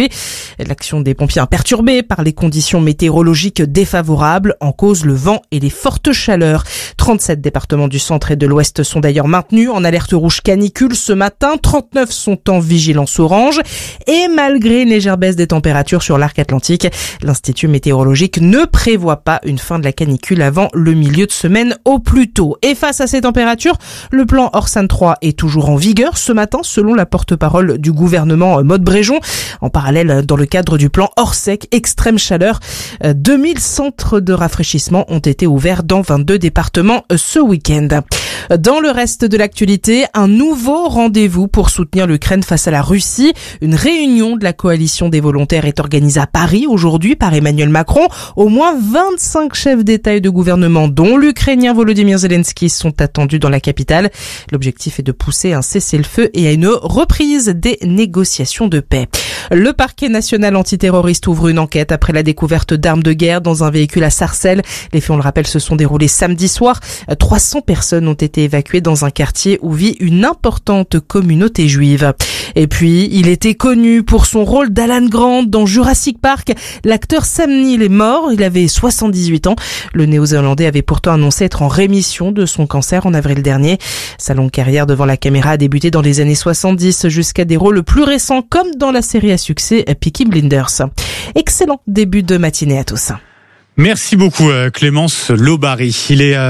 L'action des pompiers est perturbée par les conditions météorologiques défavorables, en cause le vent et les fortes chaleurs. 37 départements du centre et de l'ouest sont d'ailleurs maintenus en alerte rouge canicule ce matin. 39 sont en vigilance orange. Et malgré une légère baisse des températures sur l'arc atlantique, l'Institut météorologique ne prévoit pas une fin de la canicule avant le milieu de semaine au plus tôt. Et face à ces températures, le plan Orsan 3 est toujours en vigueur ce matin, selon la porte-parole du gouvernement Maud Bréjon. En parallèle, dans le cadre du plan Orsec extrême chaleur, 2000 centres de rafraîchissement ont été ouverts dans 22 départements ce week-end. Dans le reste de l'actualité, un nouveau rendez-vous pour soutenir l'Ukraine face à la Russie. Une réunion de la coalition des volontaires est organisée à Paris aujourd'hui par Emmanuel Macron. Au moins 25 chefs d'État et de gouvernement, dont l'Ukrainien Volodymyr Zelensky, sont attendus dans la capitale. L'objectif est de pousser un cessez-le-feu et à une reprise des négociations de paix. Le parquet national antiterroriste ouvre une enquête après la découverte d'armes de guerre dans un véhicule à Sarcelles. Les faits, on le rappelle, se sont déroulés samedi soir. 300 personnes ont été évacuées dans un quartier où vit une importante communauté juive. Et puis, il était connu pour son rôle d'Alan Grant dans Jurassic Park. L'acteur Sam Neill est mort, il avait 78 ans. Le Néo-Zélandais avait pourtant annoncé être en rémission de son cancer en avril dernier. Sa longue carrière devant la caméra a débuté dans les années 70 jusqu'à des rôles plus récents comme dans la série à succès Peaky Blinders. Excellent début de matinée à tous. Merci beaucoup Clémence Lobary. Il est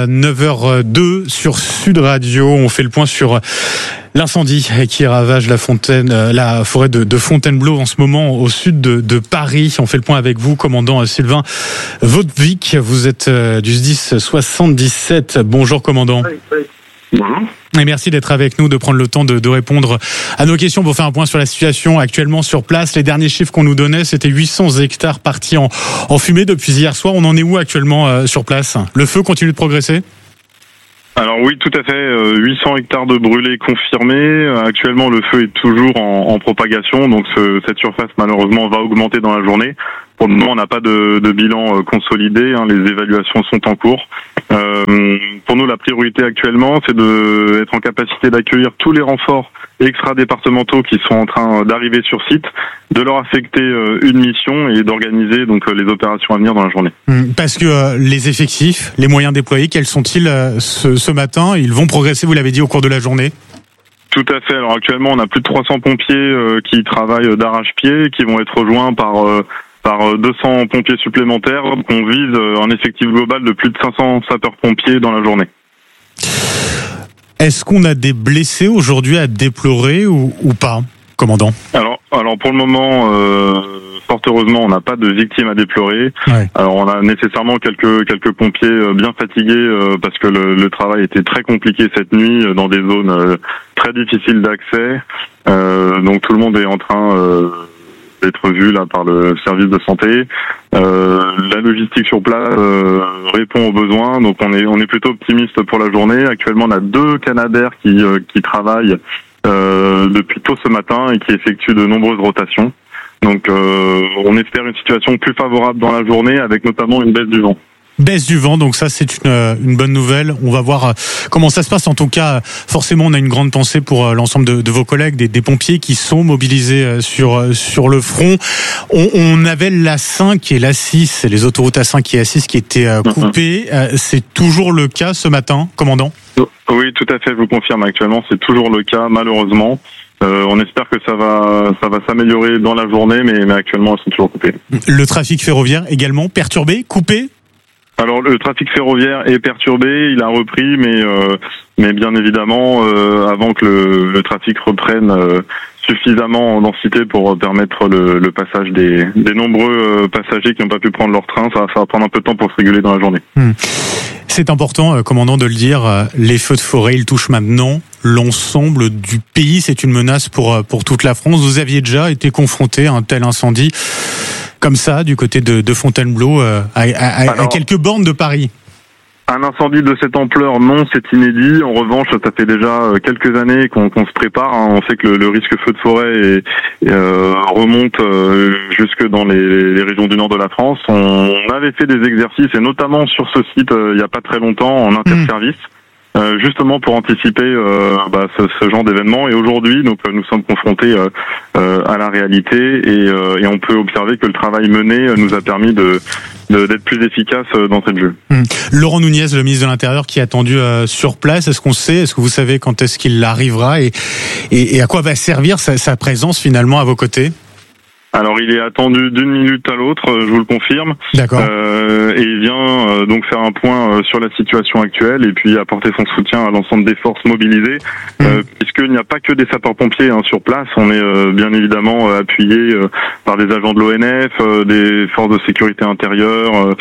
9h02 sur Sud Radio. On fait le point sur l'incendie qui ravage la forêt de Fontainebleau en ce moment au sud de Paris. On fait le point avec vous, commandant Sylvain Vaudvic. Vous êtes du SDIS 77. Bonjour commandant. Bonjour. Et merci d'être avec nous, de prendre le temps de répondre à nos questions pour faire un point sur la situation actuellement sur place. Les derniers chiffres qu'on nous donnait, c'était 800 hectares partis en fumée depuis hier soir. On en est où actuellement sur place? Le feu continue de progresser? Alors oui, tout à fait. 800 hectares de brûlés confirmés. Actuellement, le feu est toujours en propagation, donc cette surface malheureusement va augmenter dans la journée. Pour le moment, on n'a pas de bilan consolidé. Les évaluations sont en cours. Pour nous, la priorité actuellement, c'est d'être en capacité d'accueillir tous les renforts extra-départementaux qui sont en train d'arriver sur site, de leur affecter une mission et d'organiser donc les opérations à venir dans la journée. Parce que les effectifs, les moyens déployés, quels sont-ils ce matin? Ils vont progresser, vous l'avez dit, au cours de la journée? Tout à fait. Alors actuellement, on a plus de 300 pompiers qui travaillent d'arrache-pied, qui vont être rejoints par 200 pompiers supplémentaires. On vise un effectif global de plus de 500 sapeurs-pompiers dans la journée. Est-ce qu'on a des blessés aujourd'hui à déplorer ou pas, commandant? Alors pour le moment, fort heureusement, on n'a pas de victimes à déplorer. Ouais. Alors on a nécessairement quelques pompiers bien fatigués parce que le travail était très compliqué cette nuit dans des zones très difficiles d'accès. Donc tout le monde est en train d'être vu là par le service de santé. La logistique sur place répond aux besoins, donc on est plutôt optimiste pour la journée. Actuellement, on a 2 Canadair qui travaillent depuis tôt ce matin et qui effectuent de nombreuses rotations. Donc on espère une situation plus favorable dans la journée, avec notamment une baisse du vent. Baisse du vent, donc ça c'est une bonne nouvelle. On va voir comment ça se passe. En tout cas, forcément, on a une grande pensée pour l'ensemble de vos collègues, des pompiers qui sont mobilisés sur le front. On avait l'A5 et l'A6, les autoroutes A5 et A6 qui étaient coupées. C'est toujours le cas ce matin, commandant? Oui, tout à fait, je vous confirme. Actuellement, c'est toujours le cas, malheureusement. On espère que ça va s'améliorer dans la journée, mais actuellement, elles sont toujours coupées. Le trafic ferroviaire également perturbé, coupé? Alors le trafic ferroviaire est perturbé, il a repris, mais bien évidemment, avant que le trafic reprenne suffisamment en densité pour permettre le passage des nombreux passagers qui n'ont pas pu prendre leur train, ça va prendre un peu de temps pour se réguler dans la journée. C'est important, commandant, de le dire, les feux de forêt, ils touchent maintenant l'ensemble du pays. C'est une menace pour toute la France. Vous aviez déjà été confronté à un tel incendie comme ça, du côté de Fontainebleau, à quelques bornes de Paris? Un incendie de cette ampleur, non, c'est inédit. En revanche, ça fait déjà quelques années qu'on se prépare. On sait que le risque feu de forêt remonte jusque dans les régions du nord de la France. On avait fait des exercices, et notamment sur ce site, il n'y a pas très longtemps, en interservice. Justement pour anticiper ce genre d'événement. Et aujourd'hui, donc nous sommes confrontés à la réalité et on peut observer que le travail mené nous a permis d'être plus efficace d'entrée de jeu. Laurent Nunez, le ministre de l'Intérieur, qui est attendu sur place, est-ce que vous savez quand est-ce qu'il arrivera et à quoi va servir sa présence finalement à vos côtés? Alors il est attendu d'une minute à l'autre, je vous le confirme. D'accord. Et il vient donc faire un point sur la situation actuelle et puis apporter son soutien à l'ensemble des forces mobilisées, puisqu'il n'y a pas que des sapeurs-pompiers sur place. On est bien évidemment appuyé par des agents de l'ONF, des forces de sécurité intérieure,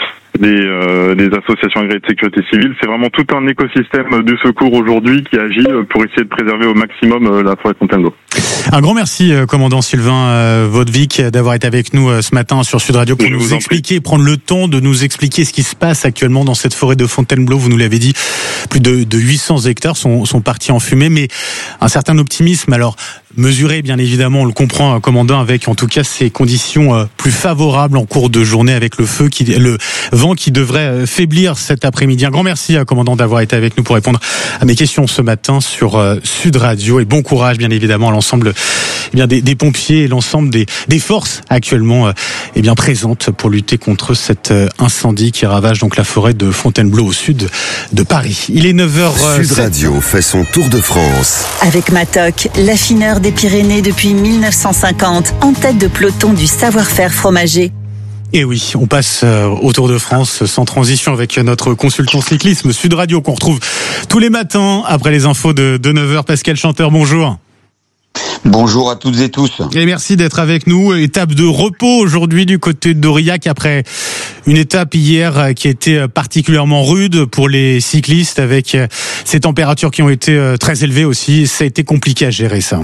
des associations agréées de sécurité civile. C'est vraiment tout un écosystème du secours aujourd'hui qui agit pour essayer de préserver au maximum la forêt de Fontainebleau. Un grand merci, commandant Sylvain Vaudvic, d'avoir été avec nous ce matin sur Sud Radio pour nous expliquer, prendre le temps de nous expliquer ce qui se passe actuellement dans cette forêt de Fontainebleau. Vous nous l'avez dit, plus de 800 hectares sont partis en fumée, mais un certain optimisme. Alors, mesuré, bien évidemment, on le comprend, commandant, avec en tout cas ces conditions plus favorables en cours de journée, avec le vent qui devrait faiblir cet après-midi. Un grand merci, commandant, d'avoir été avec nous pour répondre à mes questions ce matin sur Sud Radio, et bon courage, bien évidemment, à l'ensemble des pompiers et l'ensemble des forces actuellement présentes pour lutter contre cet incendie qui ravage donc la forêt de Fontainebleau au sud de Paris. Il est 9h. Sud Radio fait son tour de France. Avec Matok, l'affineur des Pyrénées depuis 1950, en tête de peloton du savoir-faire fromager. Et oui, on passe au Tour de France sans transition avec notre consultant cyclisme Sud Radio qu'on retrouve tous les matins après les infos de 9h. Pascal Chanteur, bonjour. Bonjour à toutes et tous. Et merci d'être avec nous. Étape de repos aujourd'hui du côté d'Aurillac après une étape hier qui a été particulièrement rude pour les cyclistes avec ces températures qui ont été très élevées aussi. Ça a été compliqué à gérer ça.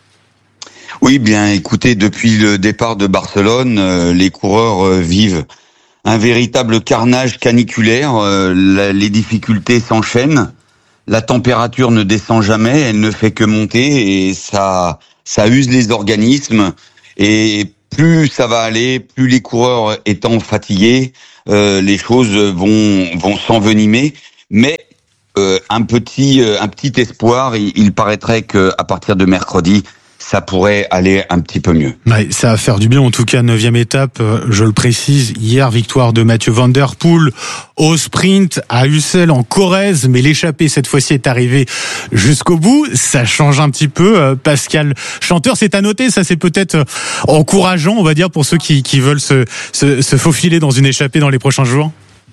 Oui, bien écoutez, depuis le départ de Barcelone, les coureurs vivent un véritable carnage caniculaire. Les difficultés s'enchaînent. La température ne descend jamais, elle ne fait que monter et ça use les organismes. Et plus ça va aller, plus les coureurs étant fatigués, les choses vont s'envenimer. Mais un petit espoir, il paraîtrait que à partir de mercredi, ça pourrait aller un petit peu mieux. Ouais, ça va faire du bien en tout cas. 9e étape, je le précise, hier victoire de Mathieu Van Der Poel au sprint à Ussel en Corrèze, mais l'échappée cette fois-ci est arrivée jusqu'au bout. Ça change un petit peu. Pascal Chanteur, c'est à noter, ça c'est peut-être encourageant, on va dire, pour ceux qui veulent se faufiler dans une échappée dans les prochains jours.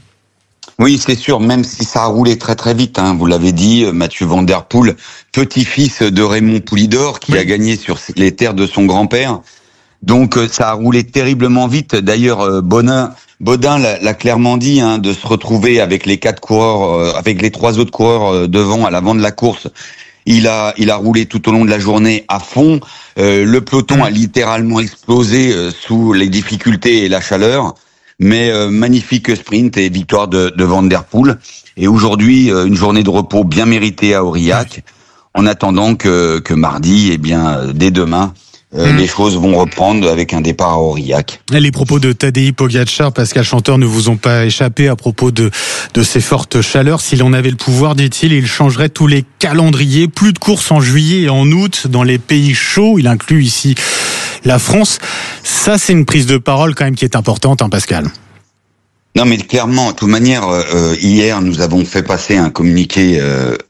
Oui, c'est sûr, même si ça a roulé très très vite, vous l'avez dit, Mathieu Van Der Poel, petit-fils de Raymond Poulidor, qui a gagné sur les terres de son grand-père. Donc ça a roulé terriblement vite. D'ailleurs, Baudin l'a clairement dit, de se retrouver avec les 4 coureurs, avec les 3 autres coureurs devant, à l'avant de la course. Il a roulé tout au long de la journée à fond. Le peloton a littéralement explosé sous les difficultés et la chaleur. Mais magnifique sprint et victoire de Van Der Poel. Et aujourd'hui, une journée de repos bien méritée à Aurillac, en attendant que mardi, dès demain, les choses vont reprendre avec un départ à Aurillac. Les propos de Tadej Pogačar, Pascal Chanteur, ne vous ont pas échappé à propos de ces fortes chaleurs. S'il en avait le pouvoir, dit-il, il changerait tous les calendriers. Plus de courses en juillet et en août dans les pays chauds. Il inclut ici la France. Ça, c'est une prise de parole quand même qui est importante, Pascal. Non, mais clairement, de toute manière, hier, nous avons fait passer un communiqué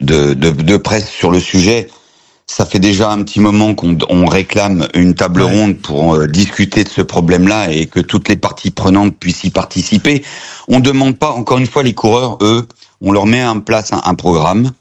de presse sur le sujet. Ça fait déjà un petit moment qu'on réclame une table ronde pour discuter de ce problème-là et que toutes les parties prenantes puissent y participer. On demande pas, encore une fois, les coureurs, eux, on leur met en place un programme,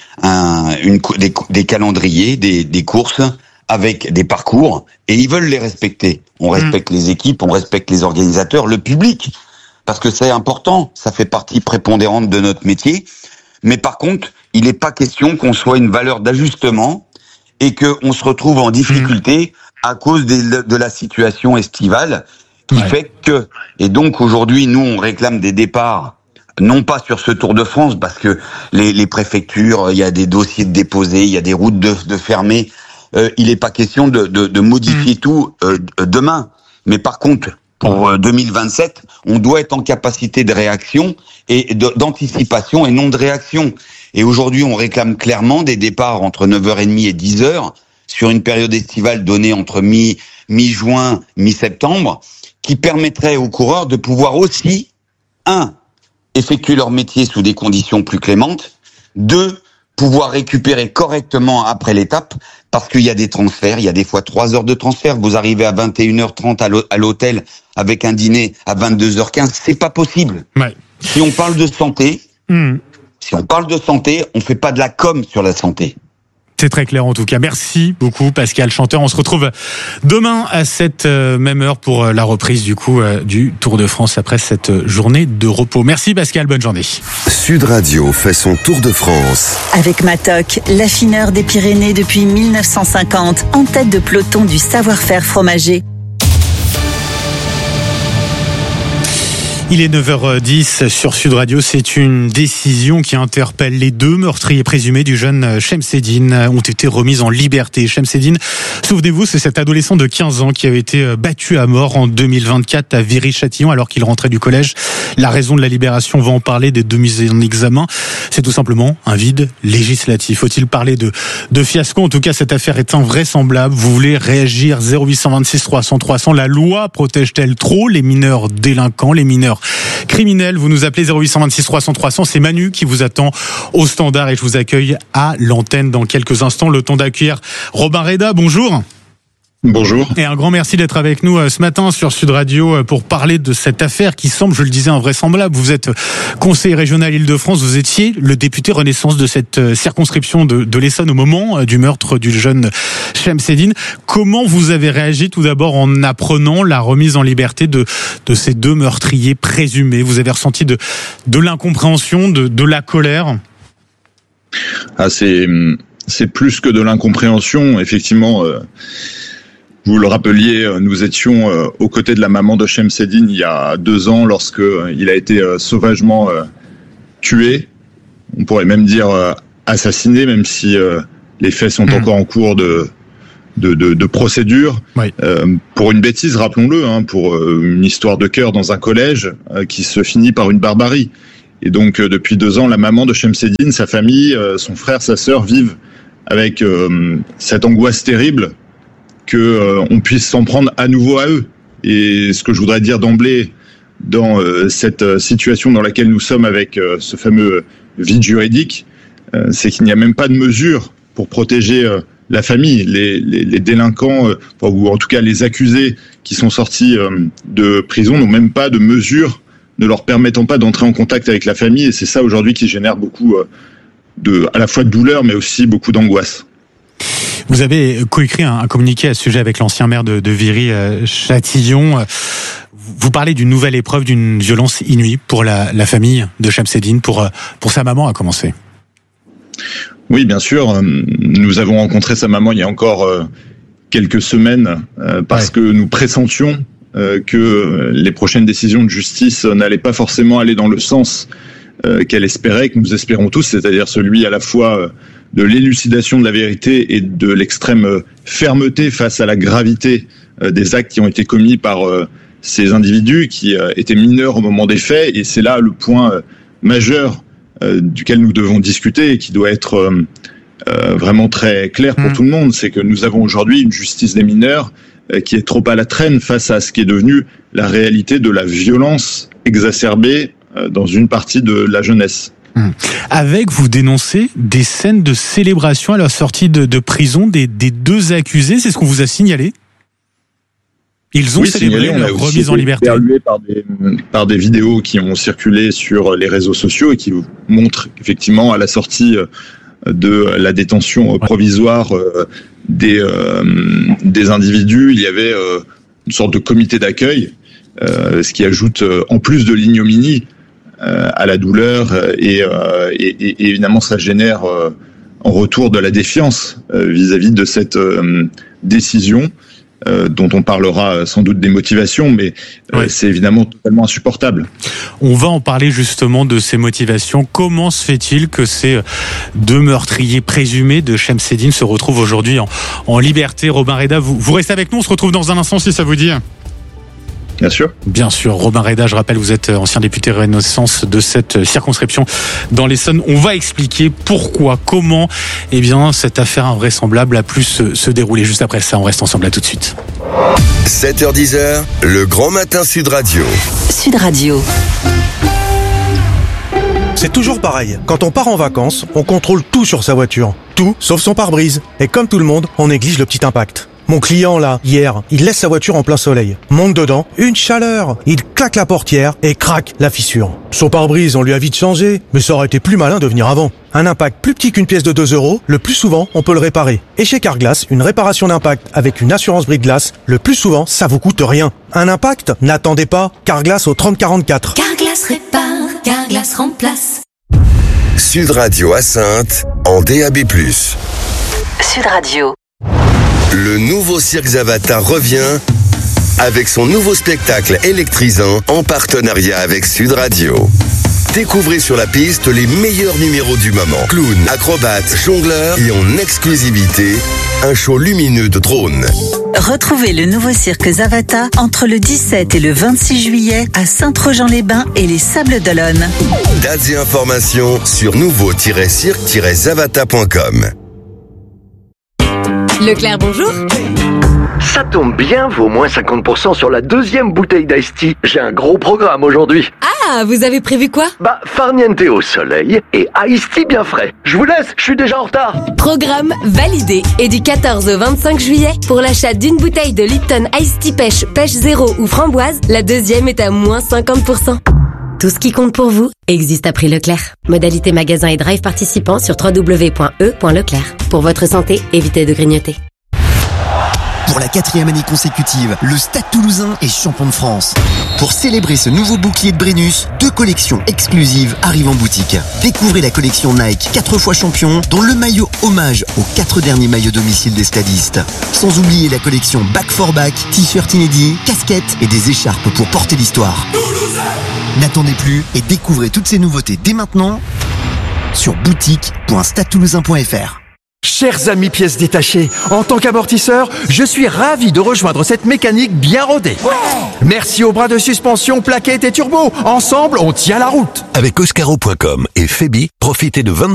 des calendriers, des courses avec des parcours, et ils veulent les respecter. On respecte les équipes, on respecte les organisateurs, le public, parce que c'est important, ça fait partie prépondérante de notre métier. Mais par contre, il n'est pas question qu'on soit une valeur d'ajustement et qu'on se retrouve en difficulté à cause de la situation estivale qui fait que... Et donc aujourd'hui, nous, on réclame des départs, non pas sur ce Tour de France, parce que les préfectures, il y a des dossiers de déposés, il y a des routes de fermées. Il n'est pas question de modifier tout demain. Mais par contre, pour 2027, on doit être en capacité de réaction et d'anticipation et non de réaction. Et aujourd'hui, on réclame clairement des départs entre 9h30 et 10h sur une période estivale donnée entre mi-juin, mi-septembre, qui permettrait aux coureurs de pouvoir aussi, 1, effectuer leur métier sous des conditions plus clémentes, 2, pouvoir récupérer correctement après l'étape, parce qu'il y a des transferts, il y a des fois 3 heures de transfert, vous arrivez à 21h30 à l'hôtel avec un dîner à 22h15, c'est pas possible. Ouais. Si on parle de santé, on fait pas de la com sur la santé. C'est très clair en tout cas. Merci beaucoup Pascal Chanteur. On se retrouve demain à cette même heure pour la reprise du Tour de France après cette journée de repos. Merci Pascal, bonne journée. Sud Radio fait son Tour de France. Avec Matok, l'affineur des Pyrénées depuis 1950, en tête de peloton du savoir-faire fromager. Il est 9h10 sur Sud Radio. C'est une décision qui interpelle les 2 meurtriers présumés du jeune Chemseddine ont été remis en liberté. Chemseddine, souvenez-vous, c'est cet adolescent de 15 ans qui avait été battu à mort en 2024 à Viry-Châtillon alors qu'il rentrait du collège. La raison de la libération, on va en parler, des 2 mises en examen. C'est tout simplement un vide législatif. Faut-il parler de fiasco? En tout cas, cette affaire est invraisemblable. Vous voulez réagir? 0826 300 300. La loi protège-t-elle trop les mineurs délinquants, les mineurs criminels? Vous nous appelez 0826 300 300. C'est Manu qui vous attend au standard et je vous accueille à l'antenne dans quelques instants. Le temps d'accueillir Robin Reda. Bonjour. Bonjour. Et un grand merci d'être avec nous ce matin sur Sud Radio pour parler de cette affaire qui semble, je le disais, invraisemblable. Vous êtes conseiller régional Île-de-France, vous étiez le député Renaissance de cette circonscription de l'Essonne au moment du meurtre du jeune Chemseddine. Comment vous avez réagi tout d'abord en apprenant la remise en liberté de ces 2 meurtriers présumés? Vous avez ressenti de l'incompréhension, de la colère? C'est plus que de l'incompréhension, effectivement. Vous le rappeliez, nous étions aux côtés de la maman de Chemseddine il y a 2 ans lorsque il a été sauvagement tué. On pourrait même dire assassiné, même si les faits sont encore en cours de procédure. Oui. Pour une bêtise, rappelons-le, pour une histoire de cœur dans un collège qui se finit par une barbarie. Et donc depuis 2 ans, la maman de Chemseddine, sa famille, son frère, sa sœur vivent avec cette angoisse terrible qu'on puisse s'en prendre à nouveau à eux. Et ce que je voudrais dire d'emblée dans cette situation dans laquelle nous sommes avec ce fameux vide juridique, c'est qu'il n'y a même pas de mesures pour protéger la famille. Les délinquants, ou en tout cas les accusés qui sont sortis de prison n'ont même pas de mesures ne leur permettant pas d'entrer en contact avec la famille. Et c'est ça aujourd'hui qui génère beaucoup à la fois de douleur mais aussi beaucoup d'angoisse. Vous avez coécrit un communiqué à ce sujet avec l'ancien maire de Viry-Châtillon. Vous parlez d'une nouvelle épreuve, d'une violence inouïe pour la famille de Chemseddine, pour sa maman à commencer. Oui, bien sûr. Nous avons rencontré sa maman il y a encore quelques semaines parce que nous pressentions que les prochaines décisions de justice n'allaient pas forcément aller dans le sens qu'elle espérait, que nous espérons tous, c'est-à-dire celui à la fois de l'élucidation de la vérité et de l'extrême fermeté face à la gravité des actes qui ont été commis par ces individus qui étaient mineurs au moment des faits. Et c'est là le point majeur duquel nous devons discuter et qui doit être vraiment très clair pour tout le monde. C'est que nous avons aujourd'hui une justice des mineurs qui est trop à la traîne face à ce qui est devenu la réalité de la violence exacerbée dans une partie de la jeunesse. Avec, vous dénoncez des scènes de célébration à la sortie de prison des 2 accusés, c'est ce qu'on vous a signalé? Ils ont célébré leur remise en liberté. Par des vidéos qui ont circulé sur les réseaux sociaux et qui montrent effectivement à la sortie de la détention provisoire des individus, il y avait une sorte de comité d'accueil, ce qui ajoute en plus de l'ignominie à la douleur et évidemment ça génère en retour de la défiance vis-à-vis de cette décision dont on parlera sans doute des motivations, mais c'est évidemment totalement insupportable. On va en parler justement de ces motivations. Comment se fait-il que ces 2 meurtriers présumés de Chemseddine se retrouvent aujourd'hui en liberté? Robin Reda, vous restez avec nous, on se retrouve dans un instant si ça vous dit. Bien sûr. Bien sûr. Robin Reda, je rappelle, vous êtes ancien député Renaissance de cette circonscription dans l'Essonne. On va expliquer pourquoi, comment, cette affaire invraisemblable a pu se dérouler. Juste après ça, on reste ensemble. À tout de suite. 7h-10h, le grand matin Sud Radio. Sud Radio. C'est toujours pareil. Quand on part en vacances, on contrôle tout sur sa voiture. Tout, sauf son pare-brise. Et comme tout le monde, on néglige le petit impact. Mon client là, hier, il laisse sa voiture en plein soleil. Monte dedans, une chaleur. Il claque la portière et craque la fissure. Son pare-brise, on lui a vite changé, mais ça aurait été plus malin de venir avant. Un impact plus petit qu'une pièce de 2 €, le plus souvent, on peut le réparer. Et chez Carglass, une réparation d'impact avec une assurance brise-glace, le plus souvent, ça vous coûte rien. Un impact? N'attendez pas. Carglass au 3044. Carglass répare, Carglass remplace. Sud Radio à Saintes, en DAB+. Sud Radio. Le nouveau cirque Zavata revient avec son nouveau spectacle électrisant en partenariat avec Sud Radio. Découvrez sur la piste les meilleurs numéros du moment. Clowns, acrobates, jongleurs et en exclusivité, un show lumineux de drones. Retrouvez le nouveau cirque Zavata entre le 17 et le 26 juillet à Saint-Trojan-les-Bains et les Sables d'Olonne. Dates et informations sur nouveau-cirque-zavata.com. Leclerc, bonjour. Ça tombe bien, vaut moins 50% sur la deuxième bouteille d'Ice Tea. J'ai un gros programme aujourd'hui. Ah, vous avez prévu quoi? Farniente au soleil et Ice Tea bien frais. Je vous laisse, je suis déjà en retard. Programme validé. Et du 14 au 25 juillet, pour l'achat d'une bouteille de Lipton Ice Tea Pêche, Pêche Zéro ou Framboise, la deuxième est à moins 50%. Tout ce qui compte pour vous existe à prix Leclerc. Modalité magasin et drive participants sur www.e.leclerc. Pour votre santé, évitez de grignoter. Pour la 4e année consécutive, le Stade Toulousain est champion de France. Pour célébrer ce nouveau bouclier de Brennus, 2 collections exclusives arrivent en boutique. Découvrez la collection Nike 4 fois champion, dont le maillot hommage aux 4 derniers maillots domicile des stadistes. Sans oublier la collection Back for Back, t-shirt inédits, casquettes et des écharpes pour porter l'histoire. N'attendez plus et découvrez toutes ces nouveautés dès maintenant sur boutique.stadetoulousain.fr. Chers amis pièces détachées, en tant qu'amortisseur, je suis ravi de rejoindre cette mécanique bien rodée. Ouais. Merci aux bras de suspension, plaquettes et turbo. Ensemble, on tient la route. Avec Oscaro.com et Febi, profitez de 22